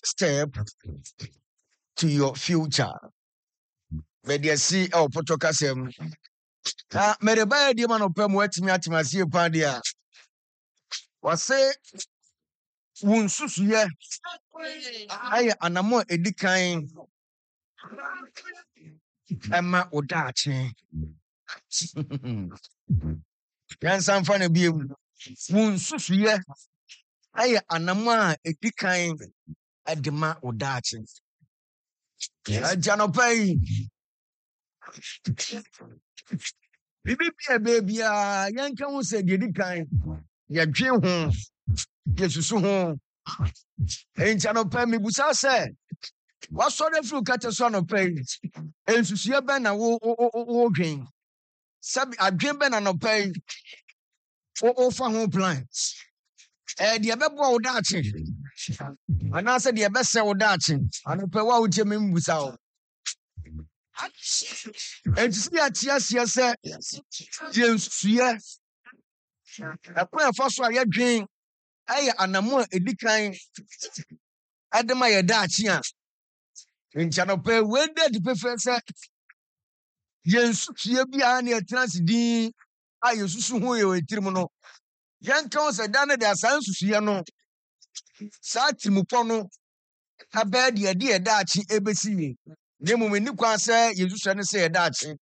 step to your future. Media see our potokasem. Mereba di man opem wetimi atimasi epadia. Wase wunsusu ye aye anamo edikan ema odache. Yansan fa na biem. Wunsusu ye aye anamo edikan edema odache. Janopai Bibi yanka ho se de dikan ya dwe ho yesusu ho enjanopai mebusa se wasore fru kate so no pai ensusu ye ben na wo dwen sabi adwen ben na no pai o fa ho plan de bebo wo daache ana se de be se wo daache anopai wa wo je mebusa o and see a tia say James Suya. A prayer for so I drink. I anamo edikan Adama Yadachia. In Chanope, when did the professor James Suya be any a transdi? I used to who you a trimono. Young counts a done their sons to Siano. Satimupono. A bad idea, Dachi, ABC. Nemu when you can say you just say a Dachi.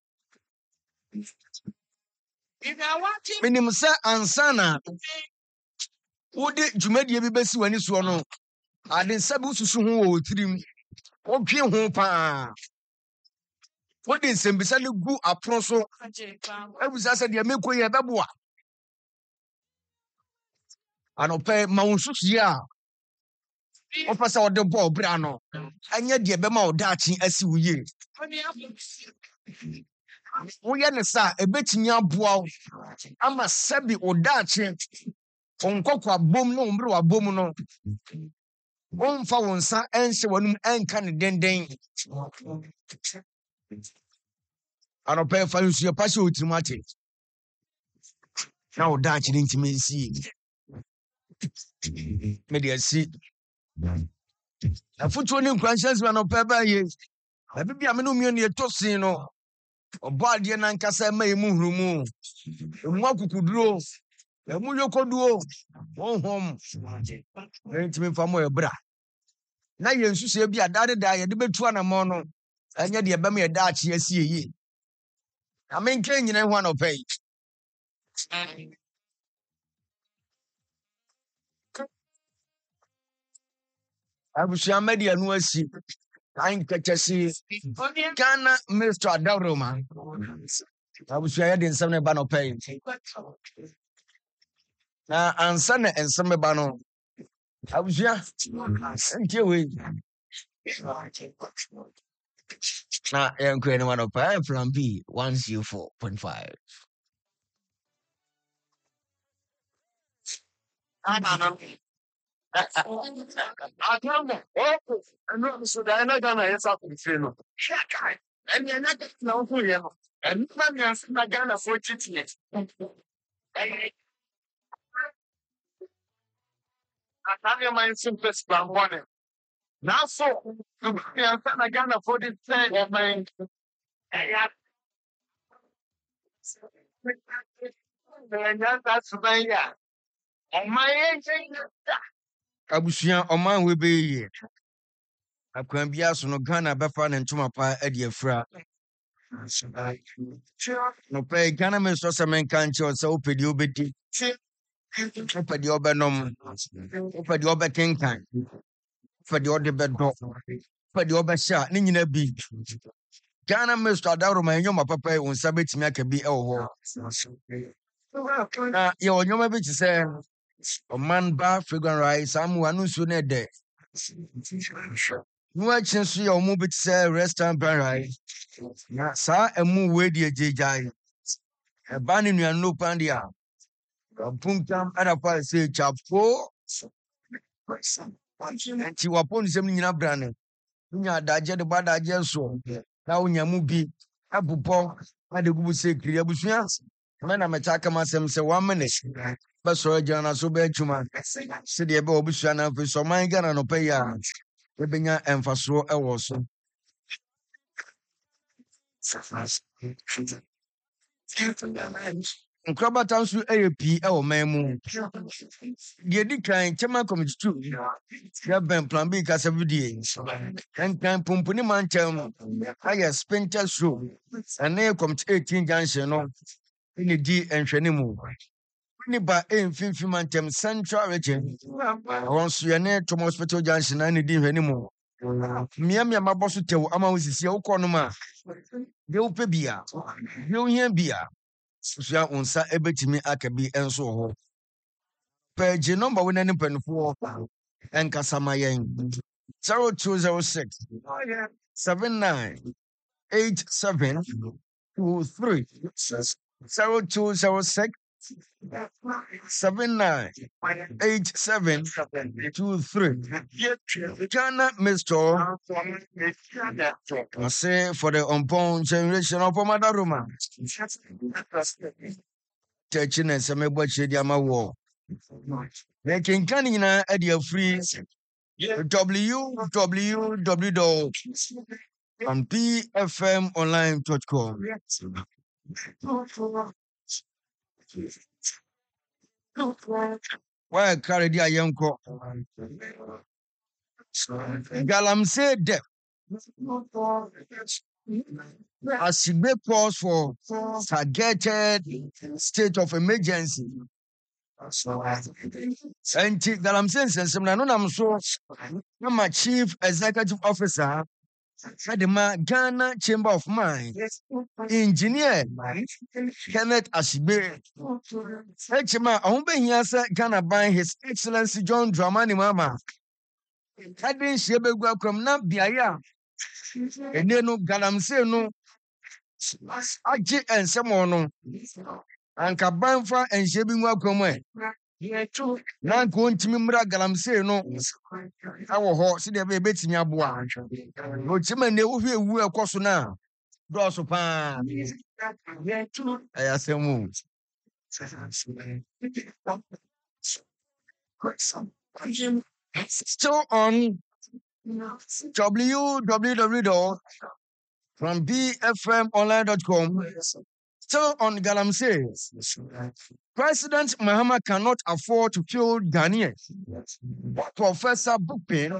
Minim say ansana wode dwumadi bi besi wani so no ade nsabu susu ho wo tirim wodwe ho pa wode nsembisa ne gu apro so abusa se de mekoyi ebeboa anope ma wonsusu ya ofasa wode bo bra no anya de be ma odachi asi wuye woyɛ ne sa ebetimi aboa ama sabi odache onkokwa bom no ombre wa bom no omfa wonsa enhye wanum enka ne denden anope fa nsu ya pashe otirimate na odache ne ntimi nsi me de asi afutuo ne nkwanhyɛnse anope ba ye abibia me no mie ne etosin no Obadi na nkasa ma emu hurumu emu akukuduro emu yokoduo honhom entimi famo ebra na yensusu e bia dade da ye de betu anamo no anya de ebam ye da achi asieyi amenke nyina hu anopai abusia media no asi Kain kachasi Ghana Mr. Adaroma. I was here in some bano pay. Now, and son and some bano. I was here. Until we now, I'm creating one of pay from B 104.5. I don't know. I know so that I'm not gonna answer for the film. And you're not know who you are. And I'm not gonna afford it yet. I have your mind simple spam one. Now, so I'm not gonna afford it. Your mind. That's my my Abusia oman we be ye. Akwan bia so no Ghana befa ne ntoma pa ade afra. No pay Ghana me so se men kan che so opedi obedi. Opedi obenom. Opedi obetenkan. Opedi ode bedo. Opedi obesha ne nyina bi. Ghana me so adawro man nyoma papa unsa betimi aka bi e wo ho. Na ye onyoma bi ti se Oman ba fragrant rice amu anu so na de no action so your mu bit say restaurant brand rice na sa emu we die jejai e ba ni nua no pandi a puntam ada pa say chapo ti wapon sem nyina brane nya daje de badaje so na unya mu bi abupo ade gubu say kiri abusua me na me chaka masem say 1 minute bɛsɔrɔ gyina na so bɛatwuma sɛdeɛ ɛbɛ obusua na afei sɛ ɔman Ghana no pɛ yi a ɛbɛnya ɛmfasoɔ ɛwɔ so. Nkrabata nso ɛyɛ pii ɛwɔ man mu. Deɛ di kan Chairman Committee 2 yɛbɛn Plan B kasa vidie. Nkan Pumpuni Mantam ayɛ Spintex Road ɛne Committee 18 junction no ɛna di nhwɛnimu. Ni ba mfimfini Mantam Central Region wɔn nso yɛne Tom Hospital junction na ɛna di nhwɛnimu. Mmea mabɔ so tew ama wo sisi wokɔ no ma deɛ wopɛ bia deɛ wohia bia susua unsa ebetimi aka bi enso ho page number we nani mpanifo enkasa ma yen 0206 798723 0206 798723 Ghana Mr. I say for the unborn generation of Madaruma. Teaching and some watch the Ama war. Making canina at your free www.pfmonline.com. Why carry the Ayanko? Galamsey death. As she may pause for targeted state of emergency. And Galamsey says, I'm so I'm a chief executive officer at the Ghana Chamber of Mines, engineer Kenneth Ashibe. Echema, I won't be here, Ghana by His Excellency John Dramani Mama. I didn't share the welcome, not Biaya. And then no Galamsey no. Aji and someone and Kabanfa and Shebing welcome. Nan going to Mimra Galamsey no. Our horse, the baby in your boy. No Chiman, they will be a course now. Draws upon I say move. Still on www.bfmonline.com. Still on Galamsey. President Mahama cannot afford to kill Ghanaians. Professor Bookpin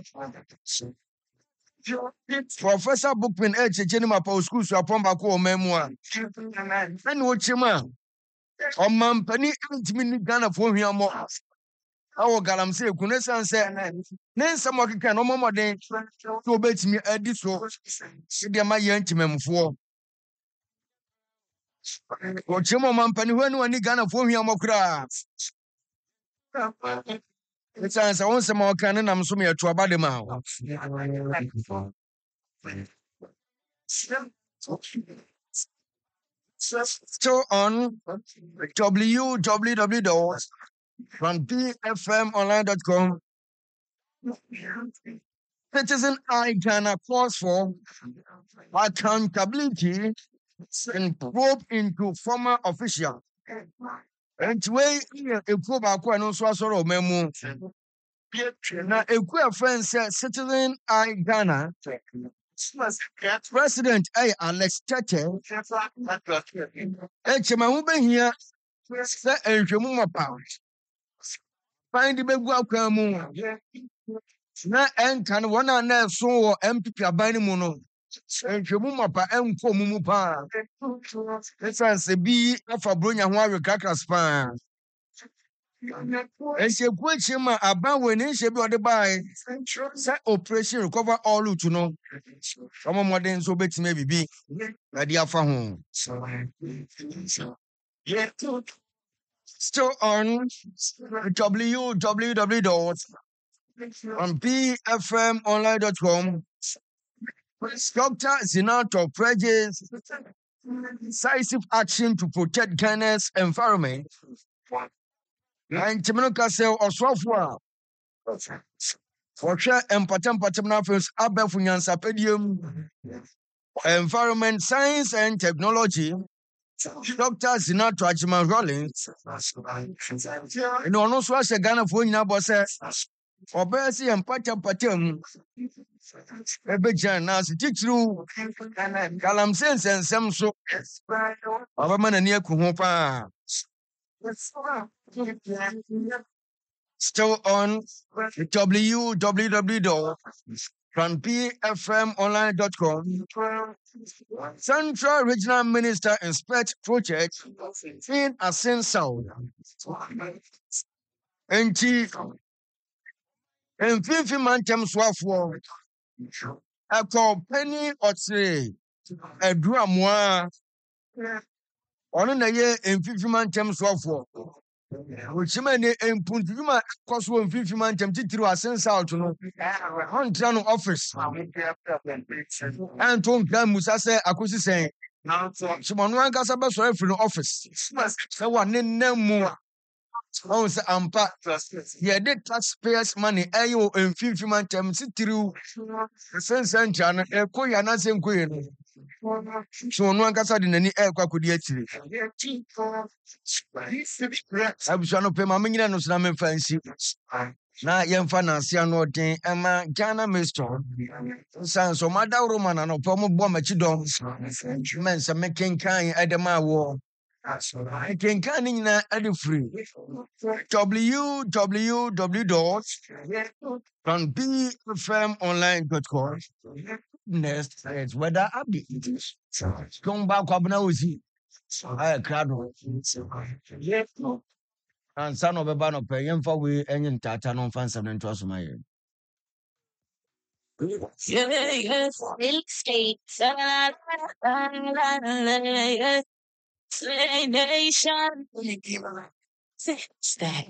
Echecheni Mapa School so upon Bako memoir. And Ochima or Mampani Antimi Ghana for him more. Our Galamsey Kunesan said, then someone can no more than to obey me at this so. Dear my young Timem for. Ochima Mampani when one Ghana for him more crafts. It's answer once more canon. I'm so near to about the mouth. Still on www.pfmonline.com. Citizen Eye Ghana calls for accountability and probe into former officials. And way a probe and also a sort of memo. Now, a queer friend said Citizen Eye Ghana. President Alex Tete. Echema here. Say Enjemuma power. Find the big welcome. Na enkan wana na so MPP abani mu no Enjemuma pa enko mumu pa. Esanse bi afa bronya ho awekakras pa. Eshekuachima aban weni shebi ode bai. Say operation recover all to no. Some modern so betime bibi na dia fa ho. Still on www.bfmonline.com. Dr. Zinato pledges decisive action to protect Ghana's environment. And Timinuka say Oswafwa for share empatem first Abefunyan Sapedium Environment, Science and Technology Dr. Senator Achima Rollins. And on also as a Ghana for Nabose. Or Bessie and Patam. Ebejan as Tichu. Calam Sense and some so. Our man near Kuhopa. Still on www.pfmonline.com. Central Regional Minister inspect project in Asin South. Enti mfimfini mantem soafoɔ ɛkɔ penny ɔtire aduramoa ɔno na yɛ mfimfini mantem soafoɔ ochima ne mpuntuma kɔso mfimfini mantem titiri Asin South no ɔntra no office ɛnto nkra musa sɛ akosi sɛn Shimonu ankasa bɛsɔre afiri no office sɛ wɔne nam mu oh, say ampa. Yeah, the taxpayers' money. Ayo, and 50 man time. Sit through the sense and channel. A coy and answer queen. So, no one can say in any air could yet. I was trying to pay my million and some fancy. Now, young financier, no day, Emma, Ghana, Mr. Sans so my down Roman and a promo bomb at you don't. Men, some making kind at the my war. I can in free www.pfmonline.com. Next is weather update. Come back up now with you. I crowd and son of a ban of paying for we and Tata non fans and trust my Slay Nation. Stay.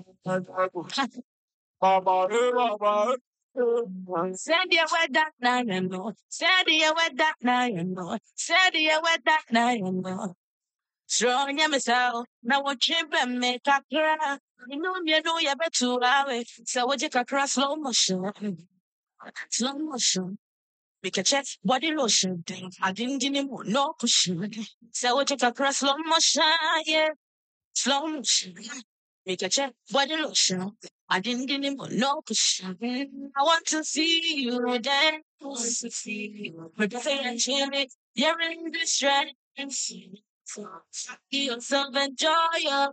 Said you were that night and no. Said you were that night and no. Said you were that night and no. Strong yourself. Now what you been make a cry. You know you better to away. So what you can cross slow motion. Slow motion. Make a check body lotion. I didn't need more no cushion. So what you can cross slow motion. Yeah. Slow motion. Make a check body lotion. I didn't give him no cushion. I want to see you dance. To see you. But I say and chill it. You're in distress. Yourself enjoy your.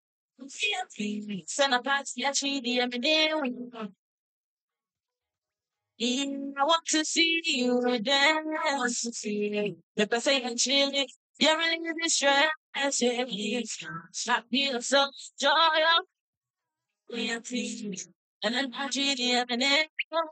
Send a pass, yeah, I want to see you dance. To see you. But I say and chill it. You're in distress. Stop yourself enjoy your. And then I treat you and then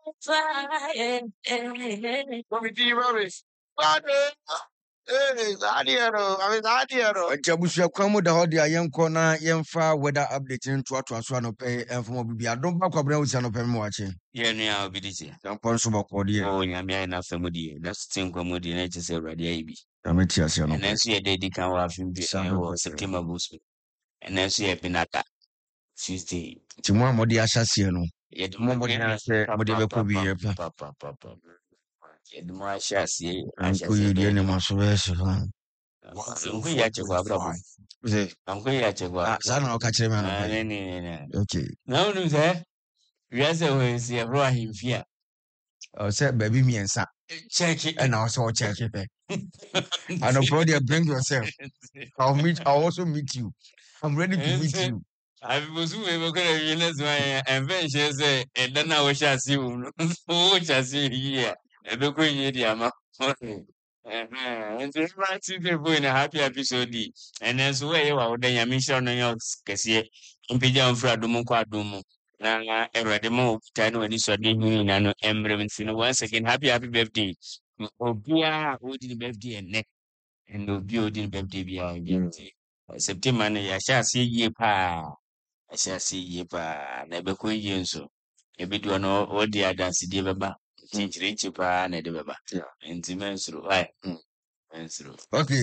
Jabusha Kwamu da Hodia Yanko na Yemfa weather update into what was one of pay and from Bibia. Don't back up now with an open watching. Yeah, now be this. Don't punch some accordion. Oh, yeah, me enough family. That's thing comedy and just a ready. I'm a tears. And then see a day they can have him be September boost. And then see a pinata Tuesday. Tomorrow, Modi Ashasiano. Yet the more could be here. Papa. Yet the more I shall see. I'm going to the animal service. I'm going to check what I'm going to check what I don't catch him. Okay. No, no, sir. We are saying, see a raw him fear. Oh, said baby, me and son. Check it. And also check it. I know, brother, bring yourself. I'll also meet you. I'm ready to meet you. I was going to realize my invention say, and then I shall see you. Oh, shall see here. And the queen, Yama. And the right people in a happy episode. And that's where you are, then your mission on your cassia. In Pigeon Fradumo Quadumo. Now, every demo, Tano, and this are doing an embrace. Once again, happy birthday. Oh, dear, who did birthday and neck. And no building birthday behind September, I shall see ye pa. I shall see ye pa. Never queen you so. A bit one all the other city baba. Change rich pa and the baba. And the men's right. Okay.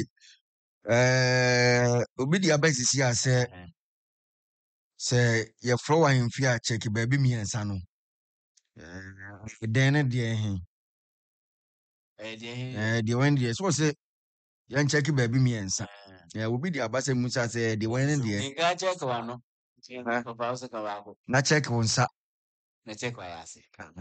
Obidia best here say your flower in fear check baby me and son. Then dear the one years was it young check baby me and son. Yeah, will be the abase musa say the one in the Inga check one. Papa also come back. na check on sa. Na check why I say.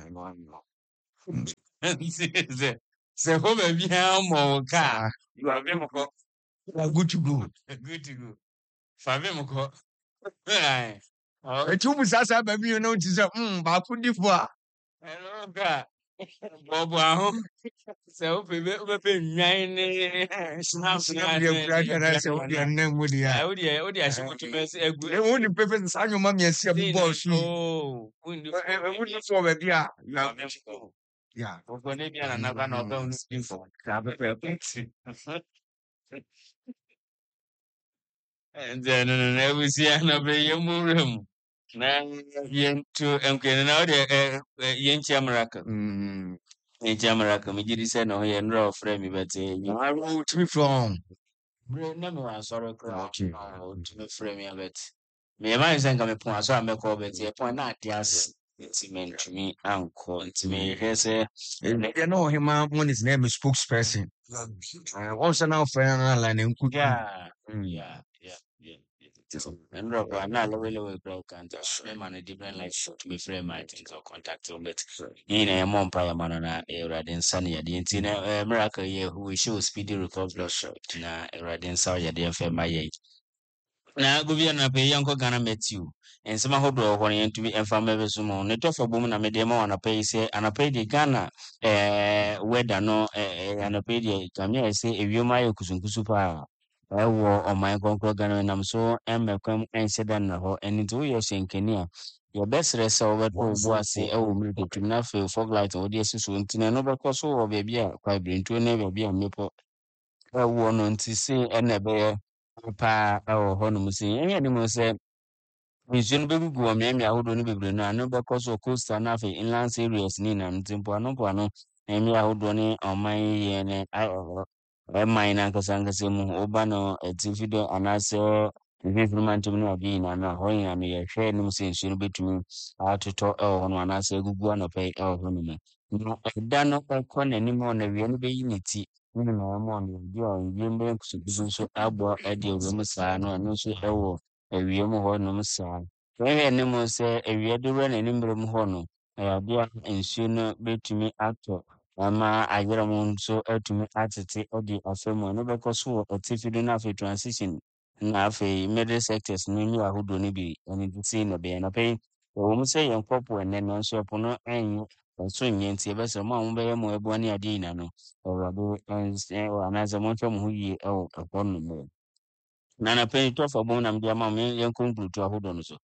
Say home be more car. You are very much Good to go. good to go. Fabi muko. Aye. Oh, Etu musa sa baby you know to say ba kudi fo a. hello car. Bobo aho. Say o pe nwan ni snap Na dia kura kana say o dia nan mu dia. o dia ashimutu mesi egu. E won ni pepe sa nyoma me asia bu ball su. Oh, wundi. E won ni fo baby a. Yeah. Gbogbo níbi àná bá náà ọbẹ̀ òun sí fún kábẹ́pẹ́ pẹ́ẹ́tì. Ǹjẹ́ nínú ẹ̀wùsí ànábẹ́ yẹn mú rẹ̀ mu. Na yẹn tó nkiri na ọ dị yẹn nkyẹn mìíràn yẹn nkyẹn mìíràn mi jírí sẹ́ na ọ yẹ nnúrà ọ̀frẹ́ mi bẹ́ẹ̀ tẹ́ yẹn. Where to be from? Bẹ́ẹ̀ náà mi wà sọ̀rọ̀ kúrò Okay. ọ̀tún fẹ́ mi abẹ́tì. Mi yẹ máa ń sẹ́ nǹkan mi pọ́n aṣọ àmẹ́kọ̀ ọ̀bẹ̀tì ẹ̀ pọ́n náà dí àsì. Nti mi ntumi ankọ nti mi hwẹ sẹ́. You know him one his name is spokesperson. Also now friend line and could Yeah. And Rob, I'm not really broke and frame and a different life should be frame my things or contact him. But in a mom pie man on a radin sunny at the intina miracle year who show speedy recovery shot na radin saw at the affair my age. Now go be an apay young Ghana met you. And some hold or to be infamous sumo. Net of a woman a medemo and a pay say and a pay the Ghana weather no and a pay the Camille say if you my kusunkusupa. Ɛwɔ ɔman kɔnkɔn Ghana nam so mmɛkɔm nhyɛ na hɔ ɛno nti woyɛ hyɛnkani a yɛbɛsrɛ sɛ wobɛtɔ wo bo ase ɛwɔ mmirika twam na afei fog light a wode asi so nti na ɛno bɛkɔ so wɔ baabi a kwaeberentuo ne baabi a mmepɔ ɛwɔ no nti se ɛna ɛbɛyɛ paa ɛwɔ hɔnom se ɛnyɛ ne mu sɛ nsuo no bɛgugu wɔ mmeammea ahodoɔ no bebree no ano bɛkɔ so coastal na afei inland areas ne nyinam nti mpoano mmea ahodoɔ ne ɔman yɛ ne ɛman n'ankasa mu woba no atifi do anaasɛ mfimfini mantam no ade nyinaa no a hɔ nyinaa no yɛhwɛ anim sɛ nsuo no bɛtumi atotɔ ɛwɔ hɔ no anaasɛ agugu anɔpɛ ɛwɔ hɔ no mu na ɛda no ɛkɔ n'anim hɔ na awia no bɛyi ne ti ne nyinaa mu ɔno bi a wiem bɛyɛ nkusukusu nso abɔ ɛde awia mu saa no ɛno nso ɛwɔ awia mu hɔ nom saa yɛhwɛ anim sɛ awia de wura n'anim berɛ mu hɔ no ɛyɛ ade a nsuo no bɛtumi atɔ ama ayerɛ mu nso atumi atete de afɛ mu ɛno bɛkɔ so wɔ atifi do na afei transition na afei middle sectors no ne ahodoɔ no bi ɛno nti sei na ɛbɛyɛ nɔpɛ yi ɛwɔ mu sɛ yɛnkɔpo ɛnnɛ nanso ɛpo no ɛnyɛ ɛso nyɛ nti yɛbɛsrɛ mo a mobɛyɛ mo ɛboa ne adeɛ nyina no awurade anaasɛ monhwɛ mo ho yie ɛwɔ ɛhɔ nom na anɔpɛ yi tɔfa bom na mede ama mo yɛnkɔ nkurutu ahodoɔ no so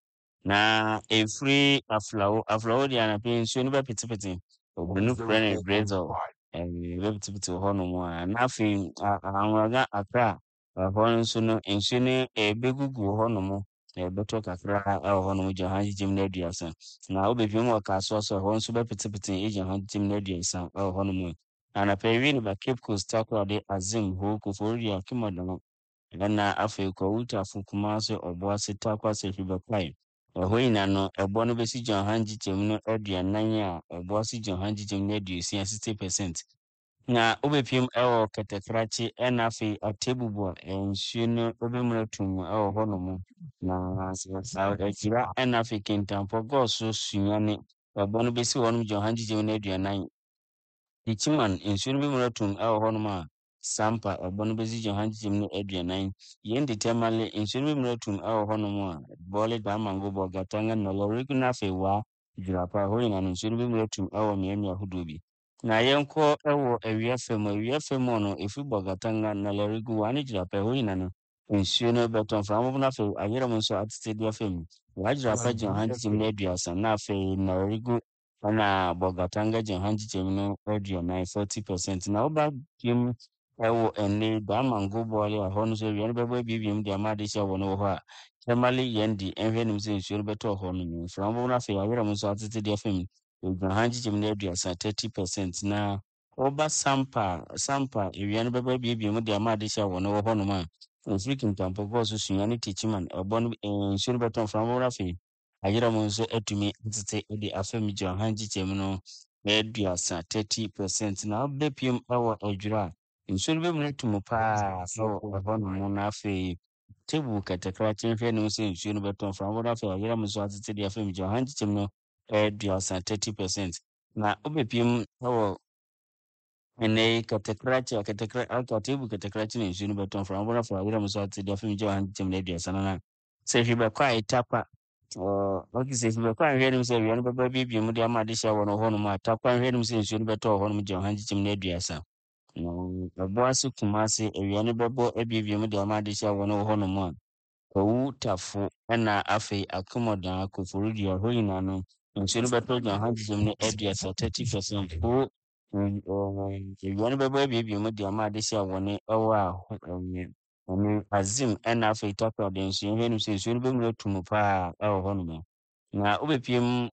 na ɛfiri aflawo deɛ anɔpɛ yi nsuo no bɛpetepete obunu frɛ no drizzle bɛpetepete hɔ nom a na afei anwaga akra hɔ no nso no nsuo no ɛbɛgugu hɔ nom na ɛbɛtɔ kakra ɛwɔ hɔ nom gya ha gyigyem no aduasa na wobɛpiem wɔ kaasoa so hɔ nso bɛpetepete gya ha gyigyem no aduasa ɛwɔ hɔ nom anɔpɛ wi no ba Cape Coast takorade azim ho koforodi akemɔdɔn ɛna afei kɔwutafo Kumase Ɔboase Takwase Hwibɛkwae ɛhɔ nyinaa no ɛboɔ no bɛsi gya ɔha ngyikyɛm no aduanan a ɛboɔ si gya ɔha ngyikyɛm no aduosia 60%. Na wobɛpiem ɛwɔ Kɛtɛkrakye ɛna afei Atebubu a nsuo no wobɛmuna tum ɛwɔ hɔ nom na akyira ɛna afei Kintampɔ Gɔɔso Sunyane ɛboɔ no bɛsi hɔ nom gya ɔha ngyikyɛm no aduanan. Ichiman nsuo no bɛmuna tum ɛwɔ hɔ nom a Sampa ɛboɔ no bɛsi gya ɔha ngyikyɛm no aduanan. Yɛndi Tamale nsuo no bɛmuna tum ɛwɔ hɔ nom a Bɔɔle Damango Bɔgatanga Nɔlɔrigu na afei Waa Dwurapa hɔ nyinaa no nsuo no bɛmuna tum ɛwɔ mmeammea ahodoɔ bi. Na yɛnkɔ ɛwɔ awia fam no ɛfiri Bɔgatanga Nɔlɔrigu Waa ne Dwurapa hɔ nyinaa no nsuo no bɛtɔ mframa no afei ayerɛm nso atete de afam. Waa Dwurapa gya ɔha ngyikyɛm no aduasa na afei Nɔlɔrigu ɛna Bɔgatanga gya ɔha ngyikyɛm no aduanan 40%. Na woba piem ɛwɔ ɛnɛ Damango Bɔɔle a hɔ no nso awia no bɛbɔ abiebiem de ama ade hyɛ wɔ no wɔ hɔ a Tamale Yɛndi ɛhwɛ nim sɛ nsuo no bɛtɔ hɔ no mframa no afei ayerɛm nso atete de afam. Gya ɔha ngyikyɛm no aduasa 30%. Na woba Sampa awia no bɛbɔ abiebiem de ama ade hyɛ wɔ no wɔ hɔ nom a ɛfiri Kintampɔ Gɔɔso Sunyane Techiman ɛbɔ no nsuo no bɛtɔ mframa no afei ayerɛm nso atumi atete de afam gya ɔha ngyikyɛm no aduasa 30%. Na wobɛpiem ɛwɔ Adwira a nsuo no bɛmu no to mu paa so ɛhɔ nom na afei table katakrakye nhwɛ no sɛ nsuo no bɛtɔn from wɔn afei ɔyere mu so atete deɛ afei mgye ɔhan kyekyɛm no 30%. na wobɛpiem ɛwɔ ɛnɛ yi katakrakye aka table katakrakye na nsuo no bɛtɔn from wɔn afei ɔyere mu so atete deɛ afei mgye ɔhan kyekyɛm no 30 no na sɛ hwɛ bɛkɔ a ɛtapa ɔke sɛ hwɛ bɛkɔ a nhwɛ nom sɛ awia no bɛba biebie mu de ama ade hyɛ wɔ no hɔ nom a tapa nhwɛ nom sɛ nsuo no bɛtɔ hɔ nom gye ɔhan kyekyɛm no 30 na Ɛboase Kumase awia no bɛbɔ abiebie mu de ama ade hyɛ wɔ no hɔ nom a Owu Tafo ɛna afei Akomodan Koforidua hɔ nyinaa no nsuo no bɛtɔ gya ɔha gyegyem no 30%. Ko awia no bɛbɔ abiebie mu de ama ade hyɛ wɔ ne ɛwɔ a ɔne Azim ɛna afei Tapa de nsuo hwɛ no sɛ nsuo no bɛmu atu mu paa ɛwɔ hɔ nom na wobɛpiem.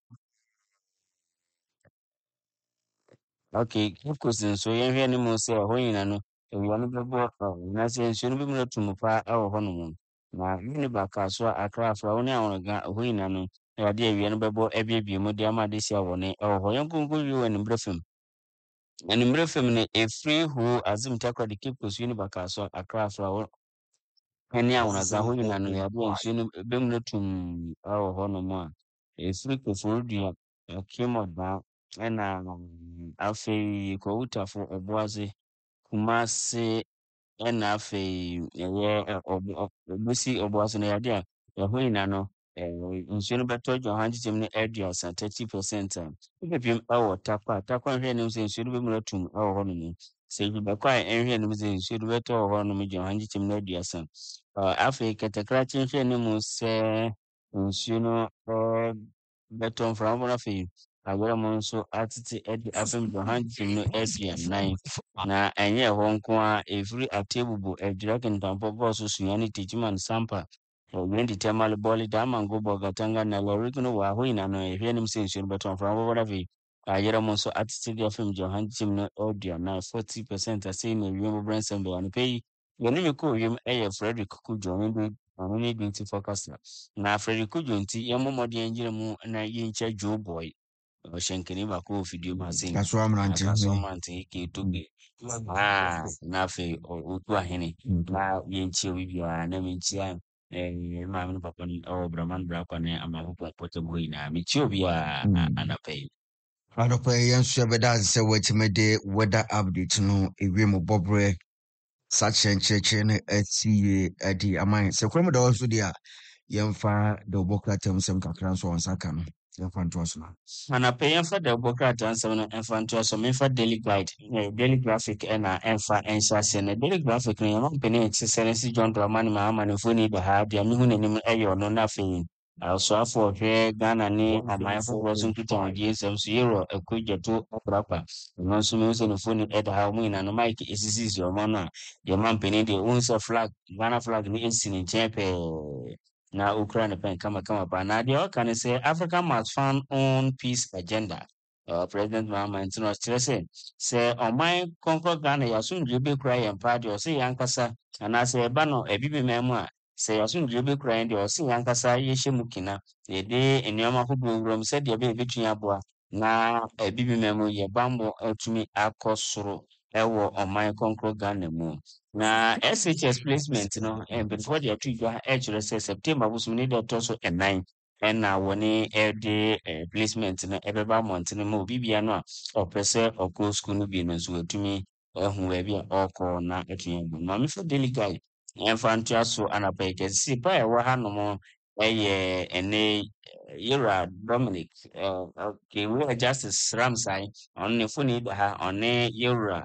Okay, Cape nso yɛnhwɛ no mu sɛ ɛhɔ nyina no awia no bɛbɔ na sɛ nsuo no bɛmu atu mu paa ɛwɔ hɔ nom na Unibaaka so a Accra Afra wo ne Aworoga ɛhɔ nyina no ɛwɔde awia no bɛbɔ abiebie mu de ama ade hyia wɔ ne ɛwɔ hɔ yɛnkonkɔ wie wɔ animberɛ fam. Animberɛ fam no ɛfiri Ho Azim Takoradi Cape Coast Unibaaka so a Accra Afra wo ne Aworoga hɔ nyina no yɛde nsuo no bɛmu atum ɛwɔ hɔ nom a ɛfiri Koforidua Akomodan ɛna afei Kwawu Tafo Ɛboase Kumase ɛna afei ɛyɛ Obusi Ɔboase no yɛde a ɛhɔ nyinaa no nsuo no bɛtɔ gya ɔha nkyekyɛm no 30% a wobɛpiem ɛwɔ Tapa nhwɛ anim sɛ nsuo no bɛmu atum ɛwɔ hɔ nom sɛ ɛfi bɛkɔ a ɛnhwɛ anim sɛ nsuo no bɛtɔ wɔ hɔ nom gya ɔha nkyekyɛm no 30 afei Katakrakye nhwɛ anim sɛ nsuo no bɛtɔ mframa bɔ no afei Agora mu nso atete de afem gya ɔha nkyekyɛm no 29 na ɛnyɛ ɛhɔ nko a ɛfiri Atebubu Adwira Kintampɔ Bɔɔso Sunyane Techiman Sampa Wendi Temale Bɔle Dama Ngobo Gatanga na Lɔrik no wɔ hɔ nyinaa no ɛhwɛ anim sɛ nsuo no bɛtɔ mframa bɔ no afei Agora mu nso atete de afem gya ɔha nkyekyɛm no 40% asɛi na wiem bɔbrɛ nsɛm bɛyɛ no pɛyi yɛne me kɔɔ wiem ɛyɛ Frederick Kudwo ɔno ne Beauty Forecast na Frederick Kudwo nti yɛmmɔ mmɔden yɛngyina mu na yɛnkyɛ Joe Boy ɔhyɛ nkani baako wɔ fidie mu ase Kaso amrante mante ketoge na afei ɔtu ahene na yɛnkyia obi biara na menkyia maame no papa no ɛwɔ Brahman Brakwa ne Amahopɔ Pɔtɛbɔ nyinaa mekyia obiara anapa yi adɔpɛ yɛn nso yɛbɛda ase sɛ wɔatumi de weather update no ewiem bɔberɛ saa kyerɛnkyerɛkyerɛ no asi yie adi aman sɛ kwan mu da hɔ so deɛ a yɛmfa de wobɔ kratam nsɛm kakra nso wɔ nsa ka no yɛmfa ntoa so no anapa yɛmfa da wobɔ krataa nsɛm no ɛmfa ntoa so memfa daily guide daily graphic ɛna ɛmfa ɛnhyɛ aseɛ no daily graphic no yɛma mpani ɛte sɛ no si John Dramani Mahama ne mfoni da ha deɛ mehu n'anim ɛyɛ ɔno na afei ɔsoafoɔ ɔhwɛ Ghana ne aman foforɔ so nkitahodie nsɛm so yɛwɔ Akudwato Abrakwa ɔno nso mehu sɛ ne mfoni ɛda ha ɔmo nyinaa no mike ɛsisisi ɔmo no a yɛma mpani deɛ wohu sɛ flag Ghana flag no ɛsi ne nkyɛn pɛɛ na okura ne pen kama pa na deɛ ɔka ne sɛ Africa must fund own peace agenda President Mahama nti no ɔkyerɛ sɛ ɔman kɔnkɔ Ghana yɛasomdwe bɛkura yɛn paa deɛ ɔsɛ yɛankasa anaasɛ ɛba no abibiman mu a sɛ yɛasomdwe bɛkura yɛn deɛ ɔsɛ yɛankasa yɛhyɛ mu kina yɛde nneɛma ahodoɔ wura mu sɛdeɛ ɛbɛtumi aboa na abibiman mu yɛbammɔ atumi akɔ soro ɛwɔ ɔman kɔnkɔ Ghana mu na SHS placement no mpanyinfoɔ de ato dwa ɛkyerɛ sɛ September bosom ne deɛ ɛtɔ so 9 ɛna wɔne ɛde placement no ɛbɛba mmɔntene ma obi bia no a ɔpɛ sɛ ɔkɔ school no bi no nso watumi ahu baabi a ɔrekɔ na atumi abu maame fo daily guide ɛmfa ntoa so anapa yi kɛse pa a ɛwɔ hanom ɛyɛ ɛne Yera Dominic wura Justice Ramsay ɔno ne foni da ha ɔne Yera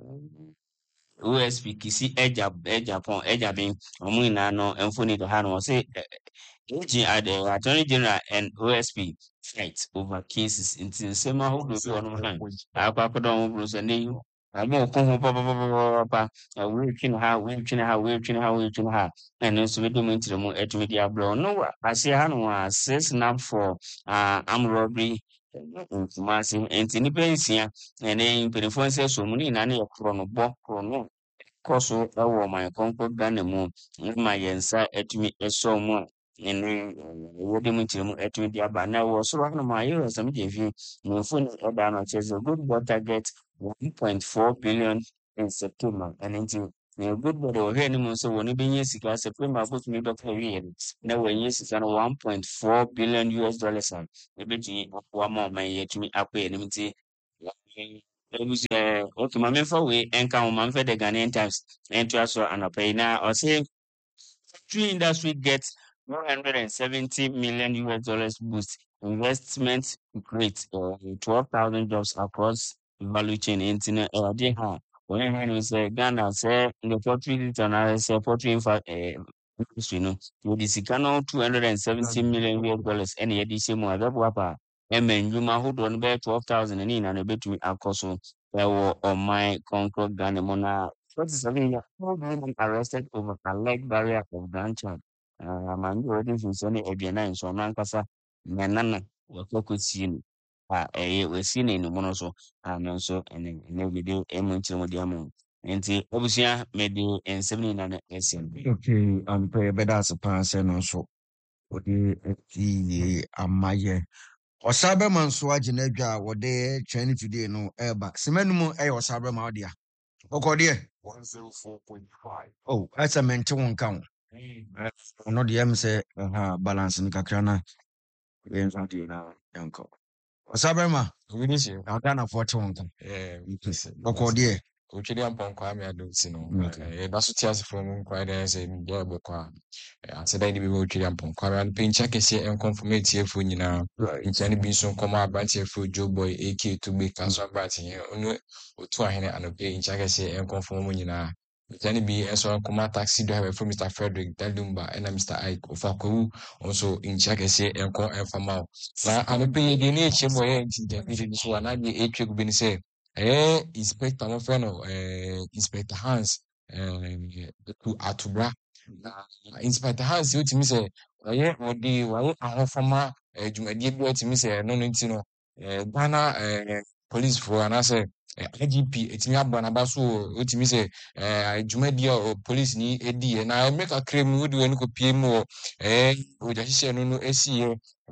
OSP Kisi Ejapon ɔmo nyinaa no mfoni da ha no ɔse Attorney General and OSP fight over cases nti nsɛm ahodoɔ bi wɔ no ha akɔdɔ ɔmo buru sɛ ne ɔmo ko ho papa wɔretwi ne ha ɛno nso bɛdɔ mu ntirɛmu atumi de abrɛ no wa aseɛ ha no a 6 snap for armed robbery ntoma ase nti nipa nsia ɛne mpanimfoɔ nsɛ so mu ne nyinaa ne yɛ korɔ no kɔ so ɛwɔ ɔman kɔnkɔ Ghana mu ma yɛn nsa atumi ɛsɔ mu a ɛne wɔde mu nkyerɛmu atumi de aba na ɛwɔ soro hanom a yɛwɔ sɛm de fi mfoni ɛda no kyerɛ sɛ good water get 1.4 billion in September. And into a good body or any so when you been yes, September, put me back here. Now, when yes, it's 1.4 billion US dollars. Maybe one more my yet me up here. Okay, my for we encounter man for the Ghanaian Times and to us and pay now or say tree industry gets 170 million US dollars boost investment create 12,000 jobs across value chain internet they have when you say Ghana say the poultry and say poultry industry no with the Sikano 270 million US dollars any edition more that wapa and then you ma hold on by 12,000 and in and a bit to also there were on my Concord Ghana Mona 47 years old woman arrested over a leg barrier of grandchild. Man, you already from Sunny Aviana and so Nankasa, Nanana, was local scene. We seen in the monoso, and also, and every day, Emunch with the amount. And the Obusia made the and 79 SMB. Okay, pray better as a person also. What the amaye. Osabe so agye adwa wode Chinese today no eba. Semanum osabe ma odia. Okode 104.5. Oh, that's a mente won count. No the M say balance ni kakra na we nso di na yanko. Osabe ma We need you. na Ghana 41 count. Okode Uchidi amponkwa mi adulti no. Basu tiasi from kwa ide se mdia kwa. Aseda ni bibo uchidi amponkwa mi pincha kesi enconfirmate yefu nyina. Inchani binso koma abanti yefu Joe Boy AK to be kanso abanti nye. Onu otu ahine anope incha kesi enconfirm nyina. Inchani bi enso koma taxi driver for Mr. Frederick Dalumba and Mr. Ike Ofakowu also incha kesi enfama. Na anope ye ni echemo ye inchi so anadi etwe gubini se inspector my friend Inspector Hans to Atubra Inspector Hans you to me say why ahofama dwumadie bi to me say no ntino Ghana police for and I say IGP etimi abba na baso otimi say dwumadie o police ni edi na make a claim we do any ko pie mu o ja hihye no no esi